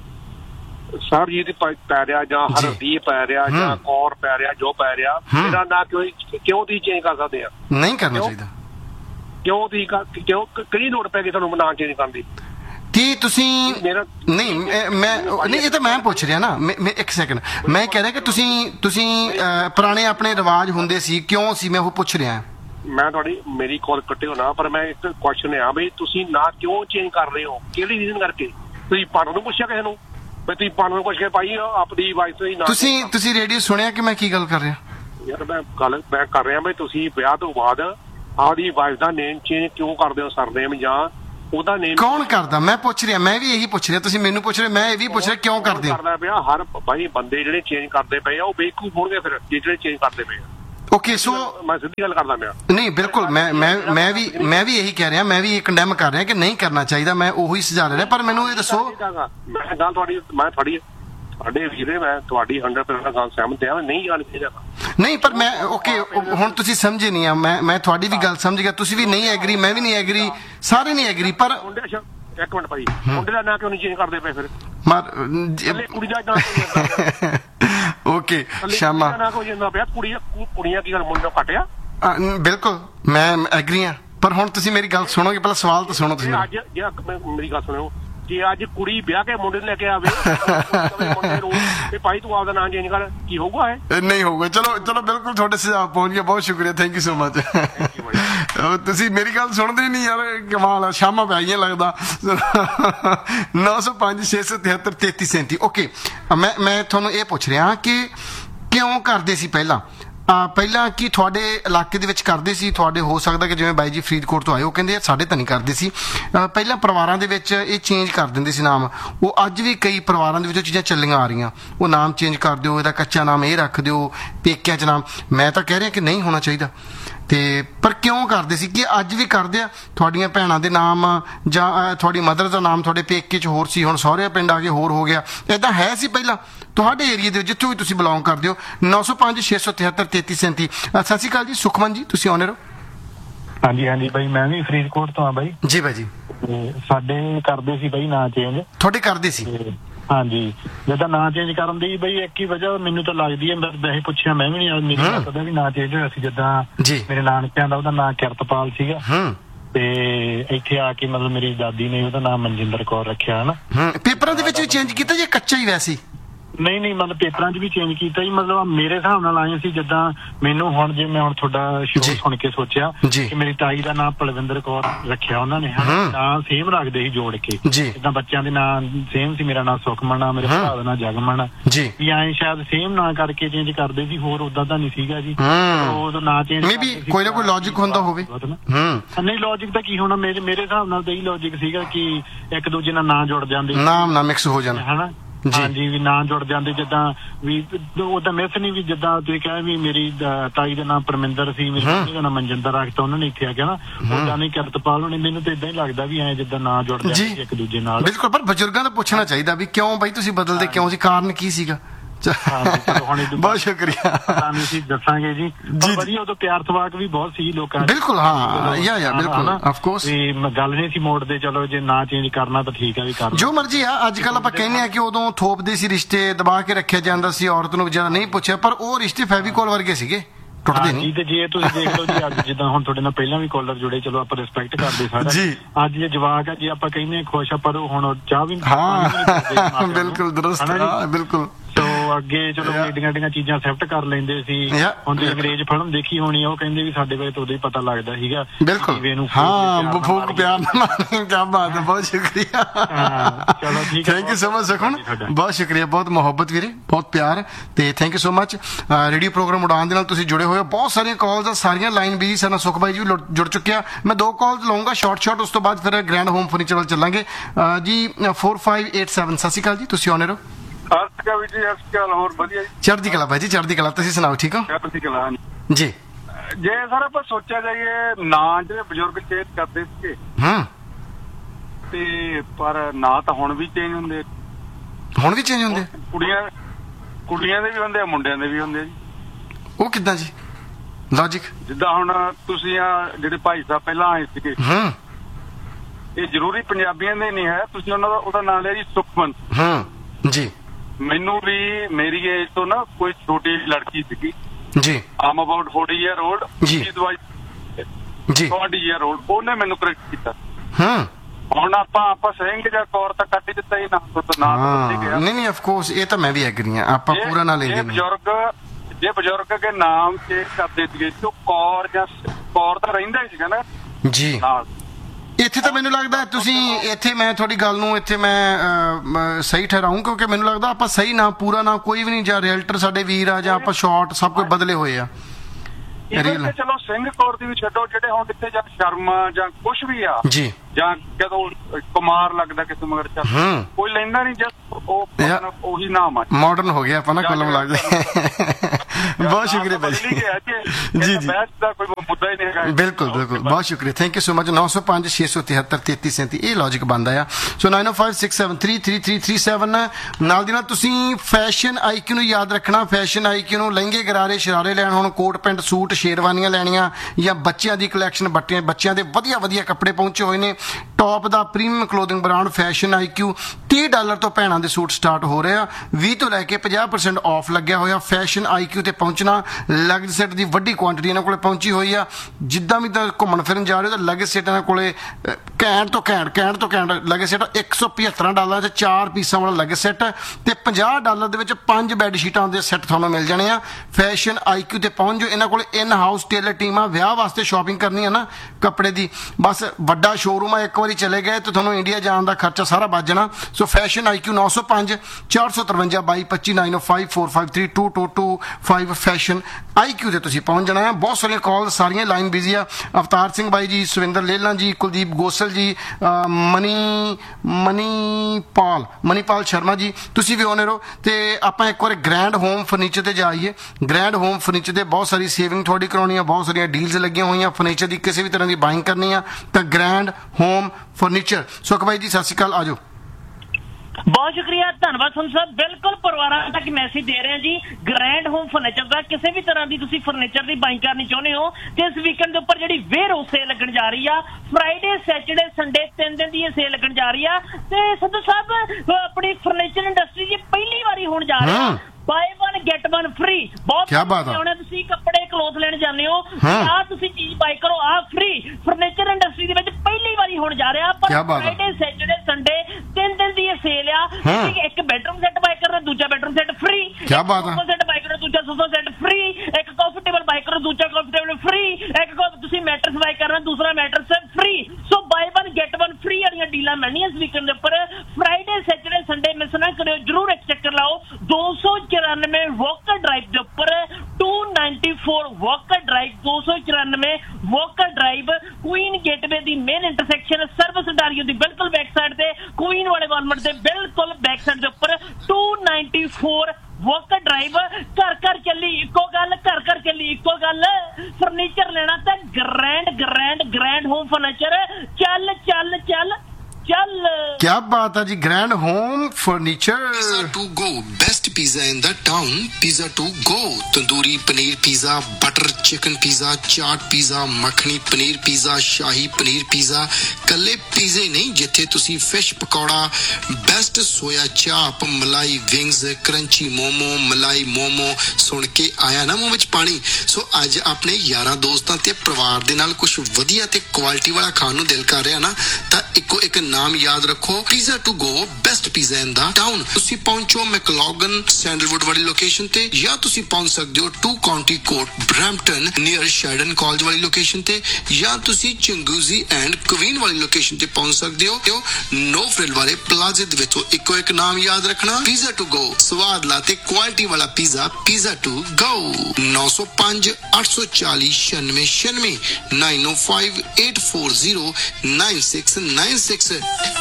ਸਰਬਜੀਤ ਪੈ ਰਿਹਾ ਜਾਂ ਹਰਦੀਪ ਪੈ ਰਿਹਾ ਜਾਂ ਕੌਰ ਪੈ ਰਿਹਾ, ਜੋ ਪੈ ਰਿਹਾ, ਮੇਰਾ ਨਾਂ ਕਿਉਂ ਕਿਉਂ ਤੁਸੀਂ ਚੇਂਜ ਕਰ ਸਕਦੇ ਆ? ਨਹੀਂ ਕਰਨਾ ਚਾਹੀਦਾ। ਕਿਉਂ ਤੁਸੀਂ ਕਿਉਂ ਕਿਹੜੀ ਲੋੜ ਪੈ ਗਈ ਤੁਹਾਨੂੰ ਨਾਂ ਚੇਂਜ ਕਰਨ ਦੀ? ਕੀ ਤੁਸੀਂ ਨਹੀਂ ਮੈਂ ਨਹੀਂ, ਇਹ ਤਾਂ ਮੈਂ ਪੁੱਛ ਰਿਹਾ ਨਾ, ਇੱਕ ਸੈਕਿੰਡ, ਮੈਂ ਕਹਿ ਰਿਹਾ ਕਿ ਤੁਸੀਂ ਤੁਸੀਂ ਪੁਰਾਣੇ ਆਪਣੇ ਰਿਵਾਜ ਹੁੰਦੇ ਸੀ, ਕਿਉਂ ਸੀ, ਮੈਂ ਉਹ ਪੁੱਛ ਰਿਹਾ। ਮੈਂ ਤੁਹਾਡੀ ਮੇਰੀ ਕਾਲ ਕੱਟਿਓ ਨਾ, ਪਰ ਮੈਂ ਇੱਕ ਕੁਐਸਚਨ ਆ ਬਈ ਤੁਸੀਂ ਨਾਂ ਕਿਉਂ ਚੇਂਜ ਕਰ ਰਹੇ ਹੋ, ਕਿਹੜੀ ਰੀਜ਼ਨ ਕਰਕੇ? ਤੁਸੀਂ ਪਾਰਟਨਰ ਨੂੰ ਪੁੱਛਿਆ ਕਿਸੇ ਨੂੰ? ਬਈ ਤੁਸੀਂ ਪਾਰਟਨਰ ਨੂੰ ਪੁੱਛ ਕੇ ਭਾਈ ਆਪਣੀ ਵਾਈਫ ਤੋਂ ਹੀ ਨਾਂ? ਤੁਸੀਂ ਤੁਸੀਂ ਰੇਡੀਓ ਸੁਣਿਆ ਕਿ ਮੈਂ ਕੀ ਗੱਲ ਕਰ ਰਿਹਾ? ਯਾਰ ਮੈਂ ਗੱਲ ਮੈਂ ਕਰ ਰਿਹਾ ਬਈ ਤੁਸੀਂ ਵਿਆਹ ਤੋਂ ਬਾਅਦ ਆਪਦੀ ਵਾਈਫ ਦਾ ਨੇਮ ਚੇਂਜ ਕਿਉਂ ਕਰਦੇ ਹੋ? ਸਰਨੇਮ ਜਾਂ ਉਹਦਾ ਨੇਮ ਕੌਣ ਕਰਦਾ? ਮੈਂ ਪੁੱਛ ਰਿਹਾ, ਮੈਂ ਵੀ ਇਹੀ ਪੁੱਛ ਰਿਹਾ, ਤੁਸੀਂ ਮੈਨੂੰ ਪੁੱਛ ਰਹੇ, ਮੈਂ ਇਹ ਵੀ ਪੁੱਛ ਰਿਹਾ ਕਿਉਂ ਕਰਦੇ ਹੋ? ਕਰਦਾ ਪਿਆ ਹਰ ਭਾਈ ਬੰਦੇ ਜਿਹੜੇ ਚੇਂਜ ਕਰਦੇ ਪਏ ਆ ਉਹ ਬੇਵਕੂਫ ਹੋਣਗੇ ਫਿਰ, ਜਿਹੜੇ ਚੇਂਜ ਕਰਦੇ ਪਏ ਆ। ਓਕੇ, ਸੋ ਮੈਂ ਸਿੱਧੀ ਗੱਲ ਕਰਦਾ ਪਿਆ। ਨਹੀਂ ਬਿਲਕੁਲ, ਮੈਂ ਮੈਂ ਮੈਂ ਵੀ ਮੈਂ ਵੀ ਇਹੀ ਕਹਿ ਰਿਹਾ, ਮੈਂ ਵੀ ਇਹ ਕੰਡੈਮ ਕਰ ਰਿਹਾ ਕਿ ਨਹੀਂ ਕਰਨਾ ਚਾਹੀਦਾ, ਮੈਂ ਉਹੀ ਸੁਝਾਅ ਰਿਹਾ, ਪਰ ਮੈਨੂੰ ਇਹ ਦੱਸੋ। ਮੈਂ ਗੱਲ ਤੁਹਾਡੀ ਮੈਂ ਤੁਹਾਡੀ ਤੁਹਾਡੇ ਵੀਰੇ ਮੈਂ ਤੁਹਾਡੀ ਹੰਡਰਡ ਪਰਸੈਂਟ ਗੱਲ ਸਹਿਮਤ ਹਾਂ, ਨਹੀਂ ਜਾਣ ਚਾਹੀਦਾ। ਨਹੀਂ, ਪਰ ਮੈਂ ਓਕੇ ਹੁਣ ਤੁਸੀਂ ਸਮਝੇ ਨਹੀਂ ਆ, ਮੈਂ ਮੈਂ ਤੁਹਾਡੀ ਵੀ ਗੱਲ ਸਮਝ ਗਿਆ, ਤੁਸੀਂ ਵੀ ਨਹੀਂ ਐਗਰੀ, ਮੈਂ ਵੀ ਨਹੀਂ ਐਗਰੀ, ਸਾਰੇ ਨਹੀਂ ਐਗਰੀ, ਪਰ ਇੱਕ ਮਿੰਟ ਭਾਈ, ਮੁੰਡੇ ਦਾ ਨਾਂ ਕਿਉਂ ਨਹੀਂ ਚੇਂਜ ਕਰਦੇ ਪਏ ਫਿਰ? ਕੁੜੀ ਦਾ ਓਕੇ ਸ਼ਾਮਾ ਕੁੜੀਆਂ ਕੀ ਗੱਲ ਮੁੰਡਾ ਘਟਿਆ? ਬਿਲਕੁਲ ਮੈਂ ਐਗਰੀ ਹਾਂ, ਪਰ ਹੁਣ ਤੁਸੀਂ ਮੇਰੀ ਗੱਲ ਸੁਣੋਗੇ, ਪਹਿਲਾਂ ਸਵਾਲ ਤਾਂ ਸੁਣੋ ਤੁਸੀਂ। ਅੱਜ ਜੇ ਮੇਰੀ ਗੱਲ ਸੁਣੋ, ਜੇ ਅੱਜ ਕੁੜੀ ਵਿਆਹ ਕੇ ਮੁੰਡੇ ਨੂੰ ਲੈ ਕੇ ਆਵੇ ਮੁੰਡੇ ਨੂੰ ਤੇ ਭਾਈ ਤੂੰ ਆਪਦਾ ਨਾਂ ਚੇਂਜ ਕਰ, ਕੀ ਹੋਊਗਾ? ਇਹ ਨਹੀਂ ਹੋਊਗਾ। ਚਲੋ ਚਲੋ ਬਿਲਕੁਲ ਤੁਹਾਡੇ ਸੁਝਾਅ ਪਹੁੰਚ ਗਿਆ, ਬਹੁਤ ਸ਼ੁਕਰੀਆ, ਥੈਂਕ ਯੂ ਸੋ ਮਚ। ਤੁਸੀਂ ਮੇਰੀ ਗੱਲ ਸੁਣਦੇ ਨਹੀਂ ਯਾਰ, ਕਮਾਲ, ਸ਼ਾਮਾਂ ਪੈ ਗਈਆਂ ਲੱਗਦਾ। ਨੌ ਸੌ ਪੰਜ ਛੇ ਸੌ ਤਿਹੱਤਰ ਤੇਤੀ ਸੈਂਤੀ। ਓਕੇ, ਮੈਂ ਮੈਂ ਤੁਹਾਨੂੰ ਇਹ ਪੁੱਛ ਰਿਹਾ ਕਿ ਕਿਉਂ ਕਰਦੇ ਸੀ ਪਹਿਲਾਂ? ਪਹਿਲਾਂ ਕੀ ਤੁਹਾਡੇ ਇਲਾਕੇ ਦੇ ਵਿੱਚ ਕਰਦੇ ਸੀ? ਤੁਹਾਡੇ ਹੋ ਸਕਦਾ ਕਿ ਜਿਵੇਂ ਬਾਈ ਜੀ ਫਰੀਦਕੋਟ ਤੋਂ ਆਏ, ਉਹ ਕਹਿੰਦੇ ਸਾਡੇ ਤਾਂ ਨਹੀਂ ਕਰਦੇ ਸੀ, ਪਹਿਲਾਂ ਪਰਿਵਾਰਾਂ ਦੇ ਵਿੱਚ ਇਹ ਚੇਂਜ ਕਰ ਦਿੰਦੇ ਸੀ ਨਾਮ। ਉਹ ਅੱਜ ਵੀ ਕਈ ਪਰਿਵਾਰਾਂ ਦੇ ਵਿੱਚ ਉਹ ਚੀਜ਼ਾਂ ਚੱਲੀਆਂ ਆ ਰਹੀਆਂ, ਉਹ ਨਾਮ ਚੇਂਜ ਕਰ ਦਿਓ, ਇਹਦਾ ਕੱਚਾ ਨਾਮ ਇਹ ਰੱਖ ਦਿਓ, ਪੇਕਿਆਂ 'ਚ ਨਾਮ। ਮੈਂ ਤਾਂ ਕਹਿ ਰਿਹਾ ਕਿ ਨਹੀਂ ਹੋਣਾ ਚਾਹੀਦਾ। ਤੇ ਪਰ ਕਿਉਂ ਕਰਦੇ ਸੀ? ਕਿ ਅੱਜ ਵੀ ਕਰਦੇ ਆ? ਤੁਹਾਡੀਆਂ ਭੈਣਾਂ ਦੇ ਨਾਮ ਜਾਂ ਤੁਹਾਡੀ ਮਦਰ ਦਾ ਨਾਮ ਤੁਹਾਡੇ ਪੇਕੇ 'ਚ ਹੋਰ ਸੀ, ਹੁਣ ਸਹੁਰੇ ਪਿੰਡ ਆ ਕੇ ਹੋਰ ਹੋ ਗਿਆ, ਇੱਦਾਂ ਹੈ ਸੀ ਪਹਿਲਾਂ ਤੁਹਾਡੇ ਏਰੀਏ ਦੇ ਜਿੱਥੋਂ ਵੀ ਤੁਸੀਂ ਬਿਲੋਂਗ ਕਰਦੇ ਹੋ? ਨੌ ਸੌ ਪੰਜ ਛੇ ਸੌ ਤਿਹੱਤਰ ਤੇਤੀ ਸੈਂਤੀ। ਸਤਿ ਸ਼੍ਰੀ ਅਕਾਲ ਜੀ ਸੁਖਮਨ ਜੀ, ਤੁਸੀਂ ਆਉਣੇ ਰਹੋ। ਹਾਂਜੀ ਹਾਂਜੀ ਬਾਈ, ਮੈਂ ਵੀ ਫਰੀਦਕੋਟ ਤੋਂ ਆ ਬਾਈ ਜੀ। ਬਾਈ ਜੀ ਸਾਡੇ ਕਰਦੇ ਸੀ ਬਾਈ ਨਾਂ ਚੇਂਜ। ਤੁਹਾਡੇ ਕਰਦੇ ਸੀ? ਹਾਂਜੀ, ਜਿੱਦਾਂ ਨਾਂ ਚੇਂਜ ਕਰਨ ਦੀ ਬਈ ਇੱਕ ਹੀ ਵਜ੍ਹਾ ਮੈਨੂੰ ਤਾਂ ਲੱਗਦੀ ਹੈ, ਮੈਂ ਵੈਸੇ ਪੁੱਛਿਆ ਮੈਂ ਵੀ ਨਹੀਂ, ਮੇਰੀ ਪਤਾ ਵੀ ਨਾਂ ਚੇਂਜ ਹੋਇਆ ਸੀ। ਜਿੱਦਾਂ ਮੇਰੇ ਨਾਨਕਿਆਂ ਦਾ ਉਹਦਾ ਨਾਂ ਕਿਰਤਪਾਲ ਸੀਗਾ, ਤੇ ਇੱਥੇ ਆ ਕੇ ਮਤਲਬ ਮੇਰੀ ਦਾਦੀ ਨੇ ਉਹਦਾ ਨਾਮ ਮਨਜਿੰਦਰ ਕੌਰ ਰੱਖਿਆ ਹਨਾ। ਪੇਪਰਾਂ ਦੇ ਵਿੱਚ ਵੀ ਚੇਂਜ ਕੀਤਾ ਜਾਂ ਕੱਚਾ ਹੀ ਵੈਸੇ? ਨਹੀਂ ਨਹੀਂ, ਮਤਲਬ ਪੇਪਰਾਂ 'ਚ ਵੀ ਚੇਂਜ ਕੀਤਾ ਜੀ। ਮਤਲਬ ਮੇਰੇ ਹਿਸਾਬ ਨਾਲ ਆਏ ਸੀ ਜਿੱਦਾਂ ਮੈਨੂੰ ਹੁਣ, ਜੇ ਮੈਂ ਹੁਣ ਤੁਹਾਡਾ ਸ਼ੋਅ ਸੁਣ ਕੇ ਸੋਚਿਆ ਕਿ ਮੇਰੀ ਤਾਈ ਦਾ ਨਾਮ ਪਲਵਿੰਦਰ ਕੌਰ ਰੱਖਿਆ ਉਹਨਾਂ ਨੇ, ਨਾਂ ਸੇਮ ਰੱਖਦੇ ਸੀ ਜੋੜ ਕੇ, ਜਿੱਦਾਂ ਬੱਚਿਆਂ ਦੇ ਨਾਂ ਸੇਮ ਸੀ। ਮੇਰਾ ਨਾਂ ਸੁਖਮਨ ਆ, ਮੇਰੇ ਭਰਾ ਦਾ ਨਾਂ ਜਗਮਨ ਵੀ, ਐਂ ਸ਼ਾਇਦ ਸੇਮ ਨਾਂ ਕਰਕੇ ਚੇਂਜ ਕਰਦੇ ਸੀ, ਹੋਰ ਉਦਾਂ ਤਾਂ ਨਹੀਂ ਸੀਗਾ ਜੀ। ਉਹ ਨਾਂ ਚੇਂਜ ਕੋਈ ਨਾ ਕੋਈ ਲੌਜਿਕ ਹੁੰਦਾ ਹੋਵੇ। ਨਹੀਂ, ਲੌਜਿਕ ਤਾਂ ਕੀ ਹੋਣਾ, ਮੇਰੇ ਮੇਰੇ ਹਿਸਾਬ ਨਾਲ ਤਾਂ ਇਹੀ ਲੌਜਿਕ ਸੀਗਾ ਕਿ ਇੱਕ ਦੂਜੇ ਨਾਲ ਨਾਂ ਜੁੜ ਜਾਂਦੇ, ਨਾਮ ਨਾ ਮਿਕਸ ਹੋ ਜਾਣਾ ਹਨਾ। ਹਾਂਜੀ, ਵੀ ਨਾਂ ਜੁੜ ਜਾਂਦੇ, ਜਿੱਦਾਂ ਵੀ ਉਹਦਾ ਮਿਸ ਨਹੀਂ ਵੀ, ਜਿੱਦਾਂ ਤੁਸੀਂ ਕਿਹਾ ਵੀ ਮੇਰੀ ਤਾਈ ਦਾ ਨਾਮ ਪਰਮਿੰਦਰ ਸੀ, ਮੇਰੀ ਮੰਮੀ ਦਾ ਨਾਮ ਮਨਜਿੰਦਰ ਰੱਖਤਾ ਉਹਨਾਂ ਨੇ ਇੱਥੇ ਆ ਕੇ ਨਾ, ਉਦਾਂ ਨਹੀਂ ਕਿਰਤਪਾਲ ਹੋਣੀ। ਮੈਨੂੰ ਤਾਂ ਇਦਾਂ ਹੀ ਲੱਗਦਾ ਵੀ ਐ ਜਿੱਦਾਂ ਨਾਂ ਜੁੜ ਜਾਂਦੇ ਇੱਕ ਦੂਜੇ ਨਾਲ। ਬਿਲਕੁਲ, ਪਰ ਬਜ਼ੁਰਗਾਂ ਦਾ ਪੁੱਛਣਾ ਚਾਹੀਦਾ ਵੀ ਕਿਉਂ ਬਾਈ ਤੁਸੀਂ ਬਦਲਦੇ ਕਿਉਂ ਸੀ, ਕਾਰਨ ਕੀ ਸੀਗਾ? ਬਹੁਤ ਸ਼ੁਕਰੀਆ, ਦੱਸਾਂਗੇ ਜੀ। ਵਧੀਆ, ਉਦੋਂ ਪਿਆਰ ਸਵਾਗ ਵੀ ਬਹੁਤ ਸੀ ਲੋਕਾਂ। ਬਿਲਕੁਲ, ਹਾਂ ਯਾ ਯਾ ਬਿਲਕੁਲ, ਆਫ ਕੋਰਸ ਗੱਲ ਨਹੀਂ ਸੀ ਮੋੜਦੇ, ਚਲੋ ਜੇ ਨਾ ਚੇਂਜ ਕਰਨਾ ਤਾਂ ਠੀਕ ਆ, ਵੀ ਕਰ ਜੋ ਮਰਜੀ ਆ। ਅੱਜ ਕੱਲ ਆਪਾਂ ਕਹਿੰਦੇ ਆ ਕਿ ਉਦੋਂ ਥੋਪਦੇ ਸੀ ਰਿਸ਼ਤੇ, ਦਬਾ ਕੇ ਰੱਖਿਆ ਜਾਂਦਾ ਸੀ, ਔਰਤ ਨੂੰ ਵਿਚਾਰਾ ਨਹੀਂ ਪੁੱਛਿਆ, ਪਰ ਉਹ ਰਿਸ਼ਤੇ ਫੈਵੀਕੋਲ ਵਰਗੇ ਸੀਗੇ, ਟੁੱਟਦੇ ਨਹੀਂ। ਤੇ ਜੇ ਤੁਸੀਂ ਦੇਖ ਲਓ ਜੀ, ਅੱਜ ਜਿੱਦਾਂ ਹੁਣ ਤੁਹਾਡੇ ਨਾਲ ਪਹਿਲਾਂ ਵੀ ਕਾਲਰ ਜੁੜੇ, ਚਲੋ ਆਪਾਂ ਰਿਸਪੈਕਟ ਕਰਦੇ ਸਾਰਾ। ਅੱਜ ਜੇ ਜਵਾਕ ਆ, ਜੇ ਆਪਾਂ ਕਹਿੰਦੇ ਖੁਸ਼ ਆ, ਪਰ ਉਹ ਹੁਣ ਚਾਹ ਵੀ ਬਿਲਕੁਲ ਦਰਸਤ, ਬਿਲਕੁਲ। ਸੋ ਅੱਗੇ ਚਲੋ ਏਡੀਆਂ ਏਡੀਆਂ ਚੀਜ਼ਾਂ ਐਕਸੈਪਟ ਕਰ ਲੈਂਦੇ ਸੀ। ਹੁਣ ਤੁਸੀਂ ਅੰਗਰੇਜ਼ ਫਿਲਮ ਦੇਖੀ ਹੋਣੀ, ਉਹ ਕਹਿੰਦੇ ਵੀ ਸਾਡੇ ਵੇਲੇ ਤਾਂ ਉਦੋਂ ਹੀ ਪਤਾ ਲੱਗਦਾ ਸੀਗਾ। ਬਿਲਕੁਲ, ਹਾਂ, ਫੂਕ ਪਿਆਰ ਨਾਲ। ਕਿਆ ਬਾਤ ਹੈ, ਬਹੁਤ ਸ਼ੁਕਰੀਆ। ਚਲੋ ਠੀਕ ਹੈ, thank you so much Sukhman, ਬਹੁਤ ਸ਼ੁਕਰੀਆ, ਬਹੁਤ ਮੁਹੱਬਤ ਵੀਰੇ, ਬਹੁਤ ਪਿਆਰ, ਤੇ thank you so much. Radio programme ਉਡਾਨ ਦੇ ਨਾਲ ਤੁਸੀਂ ਜੁੜੇ ਹੋਏ ਹੋ। ਬਹੁਤ ਸਾਰੀਆਂ ਕਾਲਸ ਆ, ਸਾਰੀਆਂ ਲਾਈਨ ਬਿਜੀ ਸਨ। ਸੁਖ ਬਾਈ ਜੀ ਵੀ ਜੁੜ ਚੁੱਕਿਆ। ਮੈਂ ਦੋ ਕਾਲਸ ਲਵਾਂਗਾ ਸ਼ਾਰਟ ਸ਼ਾਰਟ, ਉਸ ਤੋਂ ਬਾਅਦ ਫਿਰ ਗ੍ਰੈਂਡ ਹੋਮ ਫਰਨੀਚਰ ਵੱਲ ਚੱਲਾਂਗੇ ਜੀ। Four five eight seven. ਸਤਿ ਸ਼੍ਰੀ ਅਕਾਲ ਜੀ, ਤੁਸੀਂ ਆਉਣੇ ਰਹੋ। ਹੋਰ ਵਧੀਆ ਜੀ, ਚੜ੍ਹਦੀ ਕਲਾ ਬਾਈ ਜੀ, ਚੜ੍ਹਦੀ ਕਲਾ। ਤੁਸੀਂ ਸੁਣਾਓ, ਠੀਕ ਹੋ? ਚੜ੍ਹਦੀ ਕਲਾ ਜੀ। ਜੇ ਸਰ ਆਪਾਂ ਸੋਚਿਆ ਜਾਈਏ, ਨਾਂ ਜਿਹੜੇ ਬਜ਼ੁਰਗ ਚੇਂਜ ਕਰਦੇ ਸੀਗੇ, ਹੂੰ, ਤੇ ਪਰ ਨਾਂ ਤਾਂ ਹੁਣ ਵੀ ਚੇਂਜ ਹੁੰਦੇ। ਹੁਣ ਵੀ ਚੇਂਜ ਹੁੰਦੇ? ਕੁੜੀਆਂ ਕੁੜੀਆਂ ਦੇ ਵੀ ਹੁੰਦੇ ਆ, ਮੁੰਡਿਆਂ ਦੇ ਵੀ ਹੁੰਦੇ ਜੀ। ਉਹ ਕਿੱਦਾਂ ਜੀ, ਲੌਜਿਕ? ਜਿੱਦਾਂ ਹੁਣ ਤੁਸੀਂ ਆ ਜਿਹੜੇ ਭਾਈ ਸਾਹਿਬ ਪਹਿਲਾਂ ਆਏ ਸੀਗੇ, ਹੂੰ, ਇਹ ਜ਼ਰੂਰੀ ਪੰਜਾਬੀਆਂ ਦੇ ਨਹੀਂ ਹੈ। ਤੁਸੀਂ ਉਹਨਾਂ ਦਾ ਉਹਦਾ ਨਾਂ ਲਿਆ ਜੀ ਸੁਖਮਨ। ਹੂੰ ਜੀ। ਮੈਨੂੰ ਵੀ ਮੇਰੀ ਏਜ ਤੋਂ ਨਾ ਕੋਈ ਛੋਟੀ ਲੜਕੀ ਸੀਗੀ ਜੀ, ਆਮ ਅਬਾਊਟ ਫੋਰਟੀ ਈਅਰ ਓਲਡ ਜੀ ਜੀ, ਫੋਰਟੀ ਈਅਰ ਓਲਡ, ਉਹਨੇ ਮੈਨੂੰ ਕਰੈਕਟ ਕੀਤਾ। ਹੂੰ, ਹੁਣ ਆਪਾਂ ਆਪਾਂ ਸਿੰਘ ਜਾਂ ਕੌਰ ਤਾਂ ਕੱਟ ਦਿੱਤਾ ਹੀ ਨਾ, ਨਾ ਨਹੀਂ ਨਹੀਂ, ਆਫ ਕੋਰਸ ਇਹ ਤਾਂ ਮੈਂ ਵੀ ਐਗਰੀ ਹਾਂ, ਆਪਾਂ ਪੂਰਾ ਨਾ ਲੈ ਲਈ। ਬਜ਼ੁਰਗ ਜੇ ਬਜ਼ੁਰਗ ਦੇ ਨਾਮ ਚੇਂਜ ਕਰ ਦਿੱਤੇ ਤੇ ਕੌਰ ਜਾਂ ਕੌਰ ਤਾਂ ਰਹਿੰਦਾ ਹੀ ਸੀਗਾ ਨਾ ਜੀ। ਇੱਥੇ ਤਾਂ ਮੈਨੂੰ ਲੱਗਦਾ ਤੁਸੀਂ, ਇੱਥੇ ਮੈਂ ਤੁਹਾਡੀ ਗੱਲ ਨੂੰ ਇੱਥੇ ਮੈਂ ਸਹੀ ਠਹਿਰਾਊਂ, ਕਿਉਂਕਿ ਮੈਨੂੰ ਲੱਗਦਾ ਆਪਾਂ ਸਹੀ ਨਾ, ਪੂਰਾ ਨਾ ਕੋਈ ਵੀ ਨਹੀਂ, ਜਾਂ ਰੀਅਲਟਰ ਸਾਡੇ ਵੀਰ ਆ, ਜਾਂ ਆਪਾਂ ਸ਼ਾਰਟ, ਸਭ ਕੁਝ ਬਦਲੇ ਹੋਏ ਆ। ਚਲੋ ਸਿੰਘ ਕੌਰ ਦੀ ਵੀ ਛੱਡੋ, ਜਿਹੜੇ ਹੁਣ ਕਿੱਥੇ ਜਾਂ ਸ਼ਰਮਾ ਜਾਂ ਕੁਛ ਵੀ ਆ ਜੀ, ਜਾਂ ਜਦੋਂ ਕੁਮਾਰ ਲੱਗਦਾ ਕਿਸੇ ਮਗਰ ਚੱਲ, ਕੋਈ ਲੈਂਦਾ ਨਹੀਂ, ਜਸ ਉਹ ਉਹੀ ਨਾਮ ਆ, ਮਾਡਰਨ ਹੋ ਗਿਆ ਆਪਾਂ ਨਾ, ਕੁੱਲ ਮਿਲਾ ਕੇ। ਬਹੁਤ ਸ਼ੁਕਰੀਆ ਭਾਈ ਜੀ ਜੀ, ਬਿਲਕੁਲ ਬਿਲਕੁਲ, ਬਹੁਤ ਸ਼ੁਕਰੀਆ, ਥੈਂਕ ਯੂ ਸੋ ਮਚ। ਨੌ ਸੌ ਪੰਜ ਛੇ ਸੌ ਤਿਹੱਤਰ ਤੇਤੀ ਸੈਂਤੀ, ਇਹ ਲੌਜਿਕ ਬਣਦਾ ਆ। ਸੋ ਨਾਈਨ ਓ five six seven three three three three seven. ਨਾਲ ਦੀ ਨਾਲ ਤੁਸੀਂ ਫੈਸ਼ਨ ਆਈਕਿਊ ਨੂੰ ਯਾਦ ਰੱਖਣਾ। ਫੈਸ਼ਨ ਆਈਕਿਊ ਨੂੰ ਲਹਿੰਗੇ ਗਰਾਰੇ ਸ਼ਰਾਰੇ ਲੈਣ, ਹੁਣ ਕੋਟ ਪੈਂਟ ਸੂਟ ਸ਼ੇਰਵਾਨੀਆਂ ਲੈਣੀਆਂ, ਜਾਂ ਬੱਚਿਆਂ ਦੀ ਕਲੈਕਸ਼ਨ, ਬੱਟੀਆਂ ਬੱਚਿਆਂ ਦੇ ਵਧੀਆ ਵਧੀਆ ਕੱਪੜੇ ਪਹੁੰਚੇ ਹੋਏ ਨੇ। ਟੌਪ ਦਾ premium clothing brand fashion IQ, ਤੀਹ ਡਾਲਰ ਤੋਂ ਭੈਣਾਂ ਦੇ ਸੂਟ ਸਟਾਰਟ ਹੋ ਰਹੇ ਆ, ਵੀਹ ਤੋਂ ਲੈ ਕੇ ਪੰਜਾਹ ਪਰਸੈਂਟ ਆਫ ਲੱਗਿਆ ਹੋਇਆ। ਫੈਸ਼ਨ ਆਈਕਿਊ ਤੇ ਪਹੁੰਚਣਾ, ਲਗਜ਼ਰੀ ਸੈੱਟ ਦੀ ਵੱਡੀ ਕੁਆਂਟੀਟੀ ਇਹਨਾਂ ਕੋਲ ਪਹੁੰਚੀ ਹੋਈ ਆ। ਆ ਜਿੱਦਾਂ ਵੀ ਤਾਂ ਘੁੰਮਣ ਫਿਰਨ ਜਾ ਰਹੇ ਹੋ ਤਾਂ ਲਗੇ ਸੈਟ ਇਹਨਾਂ ਕੋਲੇ ਘੈਂਟ ਤੋਂ ਘੈਂਟ ਘੈਂਟ ਤੋਂ ਘੈਂਟ ਲਗੇ ਸੈਟ ਇੱਕ ਸੌ ਪਝੱਤਰ ਡਾਲਰ 'ਚ ਚਾਰ ਪੀਸਾਂ ਵਾਲਾ ਲਗੇ ਸੈਟ ਤੇ ਪੰਜਾਹ ਡਾਲਰ ਦੇ ਵਿੱਚ ਪੰਜ ਬੈੱਡ ਸ਼ੀਟਾਂ ਦੇ ਸੈੱਟ ਤੁਹਾਨੂੰ ਮਿਲ ਜਾਣੇ ਆ। ਫੈਸ਼ਨ ਆਈਕਿਊ ਤੇ ਪਹੁੰਚ ਜਾਓ। ਇਹਨਾਂ ਕੋਲ ਇਨ ਹਾਊਸ ਟੇਲਰ ਟੀਮ ਆ। ਵਿਆਹ ਵਾਸਤੇ ਸ਼ਾਪਿੰਗ ਕਰਨੀ ਆ ਨਾ ਕੱਪੜੇ ਦੀ, ਬਸ ਵੱਡਾ ਸ਼ੋਰੂਮ ਆ, ਇੱਕ ਵਾਰੀ ਚਲੇ ਗਏ ਤੇ ਤੁਹਾਨੂੰ ਇੰਡੀਆ ਜਾਣ ਦਾ ਖਰਚਾ ਸਾਰਾ ਬਚ ਜਾਣਾ। ਸੋ ਫੈਸ਼ਨ ਆਈਕਿਊ ਨੌ ਸੌ ਪੰਜ ਚਾਰ ਸੌ ਤਰਵੰਜਾ ਬਾਈ ਪੱਚੀ nine O five four five three two to to five fashion IQ ਤੇ ਤੁਸੀਂ ਪਹੁੰਚ ਜਾਣਾ ਹੈ। ਬਹੁਤ ਸਾਰੀਆਂ ਕਾਲ, ਸਾਰੀਆਂ ਲਾਈਨ ਬਿਜ਼ੀ ਆ। ਅਵਤਾਰ ਸਿੰਘ ਬਾਈ ਜੀ, ਸੁਰਿੰਦਰ ਲੇਲਾ ਜੀ, ਕੁਲਦੀਪ ਗੋਸਲ ਜੀ, ਮਨੀ ਮਨੀਪਾਲ ਮਨੀਪਾਲ ਸ਼ਰਮਾ ਜੀ, ਤੁਸੀਂ ਵੀ ਓਨਰ ਹੋ। ਤੇ ਆਪਾਂ ਇੱਕ ਵਾਰ ਗ੍ਰੈਂਡ ਹੋਮ ਫਰਨੀਚਰ ਤੇ ਜਾਈਏ। ਗ੍ਰੈਂਡ ਹੋਮ ਫਰਨੀਚਰ ਤੇ ਬਹੁਤ ਸਾਰੀ ਸੇਵਿੰਗ ਤੁਹਾਡੀ ਕਰਾਉਣੀ ਆ, ਬਹੁਤ ਸਾਰੀਆਂ ਡੀਲਸ ਲੱਗੀਆਂ ਹੋਈਆਂ। ਫਰਨੀਚਰ ਦੀ ਕਿਸੇ ਵੀ ਤਰ੍ਹਾਂ ਦੀ ਬਾਇੰਗ ਕਰਨੀ ਆ ਤਾਂ ਗ੍ਰੈਂਡ ਹੋਮ ਫਰਨੀਚਰ। ਸੁਖ ਬਾਈ ਜੀ ਸਤਿ ਸ਼੍ਰੀ ਅਕਾਲ, ਆਜੋ। ਬਹੁਤ ਸ਼ੁਕਰੀਆ, ਧੰਨਵਾਦ ਤੁਹਾਨੂੰ ਸਰ। ਬਿਲਕੁਲ ਪਰਿਵਾਰਾਂ ਤੱਕ ਮੈਸੇਜ ਦੇ ਰਹੇ ਹਾਂ ਜੀ। ਗ੍ਰੈਂਡ ਹੋਮ ਫਰਨੀਚਰ ਦਾ ਕਿਸੇ ਵੀ ਤਰ੍ਹਾਂ ਦੀ ਤੁਸੀਂ ਫਰਨੀਚਰ ਦੀ ਬਾਈਂਗ ਕਰਨੀ ਚਾਹੁੰਦੇ ਹੋ ਤੇ ਇਸ ਵੀਕਐਂਡ ਦੇ ਉੱਪਰ ਜਿਹੜੀ ਵੇਅਰ ਹਾਊਸ ਸੇਲ ਲੱਗਣ ਜਾ ਰਹੀ ਆ, ਫਰਾਈਡੇ ਸੈਟਰਡੇ ਸੰਡੇ ਤਿੰਨ ਦਿਨ ਦੀ ਇਹ ਸੇਲ ਲੱਗਣ ਜਾ ਰਹੀ ਆ। ਤੇ ਸਿੱਧੂ ਸਾਹਿਬ ਆਪਣੀ ਫਰਨੀਚਰ ਇੰਡਸਟਰੀ ਦੀ ਪਹਿਲੀ ਵਾਰੀ ਹੋਣ ਜਾ ਰਹੀ ਆ ਬਾਈ ਵਨ ਗੈਟ ਵਨ ਫ੍ਰੀ। ਬਹੁਤ ਆਉਣਾ ਤੁਸੀਂ ਕੱਪੜੇ ਕਲੋਥ ਲੈਣ ਜਾਂਦੇ ਹੋ, ਆਹ ਤੁਸੀਂ ਚੀਜ਼ ਬਾਈ ਕਰੋ, ਆਹ ਫ੍ਰੀ। ਫਰਨੀਚਰ ਇੰਡਸਟਰੀ ਦੇ ਵਿੱਚ ਪਹਿਲੀ ਵਾਰੀ ਹੋਣ ਜਾ ਰਿਹਾ। ਪਰ ਫਰਾਈਡੇ ਸੈਟਰਡੇ ਸੰਡੇ ਤਿੰਨ ਦਿਨ ਦੀ ਇਹ ਸੇਲ ਆ। ਤੁਸੀਂ ਇੱਕ ਬੈਡਰੂਮ ਸੈੱਟ ਬਾਈ ਕਰਨਾ, ਦੂਜਾ ਬੈਡਰੂਮ ਸੈੱਟ ਫ੍ਰੀ। ਕੀ ਬਾਤ ਹੈ। ਸੈੱਟ ਬਾਈ ਕਰੋ, ਦੂਜਾ ਸੋਫਾ ਸੈੱਟ ਫ੍ਰੀ। ਇੱਕ ਕਾਫੀ ਟੇਬਲ ਬਾਈ ਕਰੋ, ਦੂਜਾ ਕਾਫੀ ਟੇਬਲ ਫ੍ਰੀ। ਇੱਕ ਤੁਸੀਂ ਮੈਟਰਸ ਬਾਈ ਕਰਨਾ, ਦੂਸਰਾ ਮੈਟਰਸ ਫ੍ਰੀ। ਸੋ ਬਾਈ ਵਨ ਗੈਟ ਵਨ ਫ੍ਰੀ ਵਾਲੀਆਂ ਡੀਲਾਂ ਮਿਲਣੀਆਂ ਇਸ ਵੀਕਐਂਡ ਦੇ ਉੱਪਰ। ਫਰਾਈਡੇ ਸੈਟਰਡੇ ਸੰਡੇ ਮਿਸ ਨਾ ਕਰਿਓ, ਜਰੂਰ ਇੱਕ ਚੱਕਰ ਲਾਓ। ਦੋ ਸੌ ਚੁਰਾਨਵੇਂ ਵੋਕਰ ਡਰਾਈਵ ਦੇ ਉੱਪਰ to ninety four walker drive, ਦੋ ਸੌ ਚੁਰਾਨਵੇਂ ਵੋਕਰ ਡਰਾਈਵ, ਕੁਈਨ ਗੇਟਵੇ ਦੀ ਮੇਨ ਇੰਟਰਸੈਕਸ਼ਨ ਸਰਵਿਸ ਡਾਰੀਓ ਦੀ ਬਿਲਕੁਲ ਬੈਕ ਸਾਈਡ ਤੇ, ਕੁਈਨ ਵਾਲੇ ਵਾਲਮਾਰਟ ਦੇ ਬਿਲਕੁਲ ਬੈਕ ਸਾਈਡ ਦੇ ਉੱਪਰ to ninety four walker drive. ਘਰ ਘਰ ਚੱਲੀ ਇੱਕੋ ਗੱਲ, ਘਰ ਘਰ ਚੱਲੀ ਇੱਕੋ ਗੱਲ। ਫਰਨੀਚਰ ਲੈਣਾ ਤਾਂ grand grand grand home furniture. ਚੱਲ ਚੱਲ ਚੱਲ ਚੱਲ। क्या बात है जी, grand home furniture. Pizza to go, best pizza in the town. Pizza to go, tandoori paneer pizza, butter chicken pizza, chaat pizza, makhani paneer pizza, shahi paneer pizza. कल्ले पिज़्ज़े नहीं जिथे तुसी फिश पकौड़ा, बेस्ट सोया चाप, मलाई विंग्स, क्रंची मोमो, मलाई मोमो सुन के आया ना मूंह विच पानी। सो अज अपने यारां दोस्तां ते परिवार दे नाल कुछ वधिया ते क्वालिटी वाला खाण नूं दिल कर रिहा ना तां इक्को एक नाम याद रखो, pizza to go, best pizza in the town. तुसी पहुंचो मैकलॉगन सैंडलवुड वाली लोकेशन ते, या तुसी पहुंच सकदे हो to county court Brampton near Sheldon college वाली लोकेशन ते, या तुसी चंगूजी एंड क्वीन वाली लोकेशन ते पहुंच सकदे हो नो फ्रिल वाले प्लाजे दे विचों इक्को एक नाम याद रखना, पिज़्ज़ा टू गो। स्वाद लाते क्वालिटी वाला पिज़्ज़ा, पिज़्ज़ा टू गो। नौ सौ पांच अठ सौ चालीस छियानवे छियानवे नाइन ओ five eight four zero nine six nine six.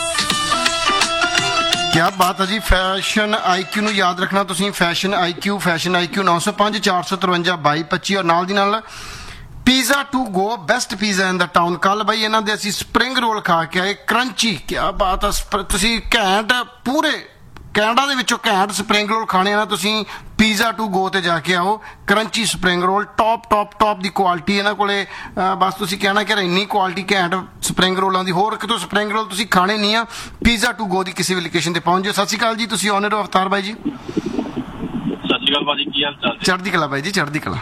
क्या बात है जी। फैशन आईक्यू ਨੂੰ ਯਾਦ ਰੱਖਣਾ ਤੁਸੀਂ। ਫੈਸ਼ਨ ਆਈਕਿਊ ਫੈਸ਼ਨ ਆਈਕਿਊ ਨੌ ਸੌ ਪੰਜ ਚਾਰ ਸੌ ਤਰਵੰਜਾ ਬਾਈ ਪੱਚੀ ਔਰ ਨਾਲ ਦੀ ਨਾਲ pizza to go, best pizza in the town. ਕੱਲ ਬਾਈ ਇਹਨਾਂ ਦੇ ਅਸੀਂ ਸਪਰਿੰਗ ਰੋਲ ਖਾ ਕੇ ਆਏ, ਕਰੰਚੀ। ਕੀ ਬਾਤ ਹੈ। ਤੁਸੀਂ ਘੈਂਟ ਪੂਰੇ ਕੈਨੇਡਾ ਦੇ ਵਿੱਚੋਂ ਘੈਂਟ ਸਪਰਿੰਗ ਰੋਲ ਖਾਣੇ ਆ ਨਾ ਤੁਸੀਂ ਪੀਜ਼ਾ ਟੂ ਗੋ ਤੇ ਜਾ ਕੇ ਆਓ। Crunchy spring roll top top top ਦੀ ਕੁਆਲਿਟੀ ਇਹਨਾਂ ਕੋਲੇ। ਬਸ ਤੁਸੀਂ ਕਹਿਣਾ ਕਿ ਇੰਨੀ ਕੁਆਲਿਟੀ ਘੈਂਟ ਸਪਰਿੰਗ ਰੋਲਾਂ ਦੀ, ਹੋਰ ਕਿਤੋਂ ਸਪਰਿੰਗ ਰੋਲ ਤੁਸੀਂ ਖਾਣੇ ਨਹੀਂ ਆ। ਪੀਜ਼ਾ ਟੂ ਗੋ ਦੀ ਕਿਸੇ ਵੀ ਲੋਕੇਸ਼ਨ ਤੇ ਪਹੁੰਚ ਜਾਓ। ਸਤਿ ਸ਼੍ਰੀ ਅਕਾਲ ਜੀ, ਤੁਸੀਂ ਓਨਰ ਹੋ ਅਵਤਾਰ ਬਾਈ ਜੀ। ਸਤਿ ਸ਼੍ਰੀ ਅਕਾਲ ਭਾਜੀ, ਕੀ ਹਾਲ ਚਾਲ ਜੀ? ਚੜ੍ਹਦੀ ਕਲਾ ਬਾਈ ਜੀ, ਚੜ੍ਹਦੀ ਕਲਾ।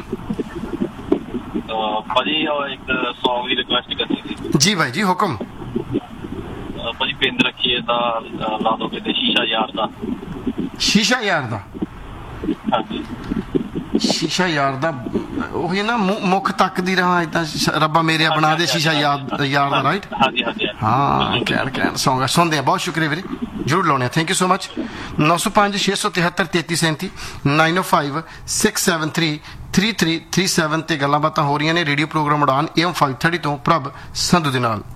ਭਾਜੀ ਇੱਕ ਸੌਂਗ ਦੀ ਰਿਕੁਐਸਟ ਕਰਨੀ ਸੀ ਜੀ ਬਾਈ ਜੀ, ਹੁਕਮ। ਭਾਜੀ ਪਿੰਡ ਰੱਖੀਏ ਤਾਂ ਲਾ ਦੋ ਕਿਤੇ ਸ਼ੀਸ਼ਾ ਯਾਰ ਦਾ। ਸ਼ੀਸ਼ਾ ਯਾਰ ਦਾ? ਹਾਂਜੀ। ਸ਼ੀਸ਼ਾ ਯਾਰ ਦਾ ਉਹੀ ਨਾ ਮੁੱਖ ਤੱਕਦੀ ਰਹਾ ਏਦਾਂ ਰੱਬਾ ਮੇਰੇ ਬਣਾ ਦੇ ਸ਼ੀਸ਼ਾ ਯਾਦ ਯਾਰ ਦਾ, ਰਾਈਟ? ਹਾਂਜੀ ਹਾਂਜੀ ਹਾਂ, ਕਹਿਣ ਕਹਿਣ ਸੌਂਗ ਆ, ਸੁਣਦੇ ਆ। ਬਹੁਤ ਸ਼ੁਕਰੀਆ ਵੀਰੇ, ਜ਼ਰੂਰ ਲਾਉਣੇ ਆ। Thank you so much. ਨੌ ਸੌ ਪੰਜ ਛੇ ਸੌ ਤਿਹੱਤਰ ਤੇਤੀ ਸੈਂਤੀ ਨਾਈਨ ਓ five six seven three three three three seven ਤੇ ਗੱਲਾਂ ਬਾਤਾਂ ਹੋ ਰਹੀਆਂ ਨੇ radio programme Udaan A M five thirty ਤੋਂ ਪ੍ਰਭ ਸੰਧੂ ਦੇ ਨਾਲ।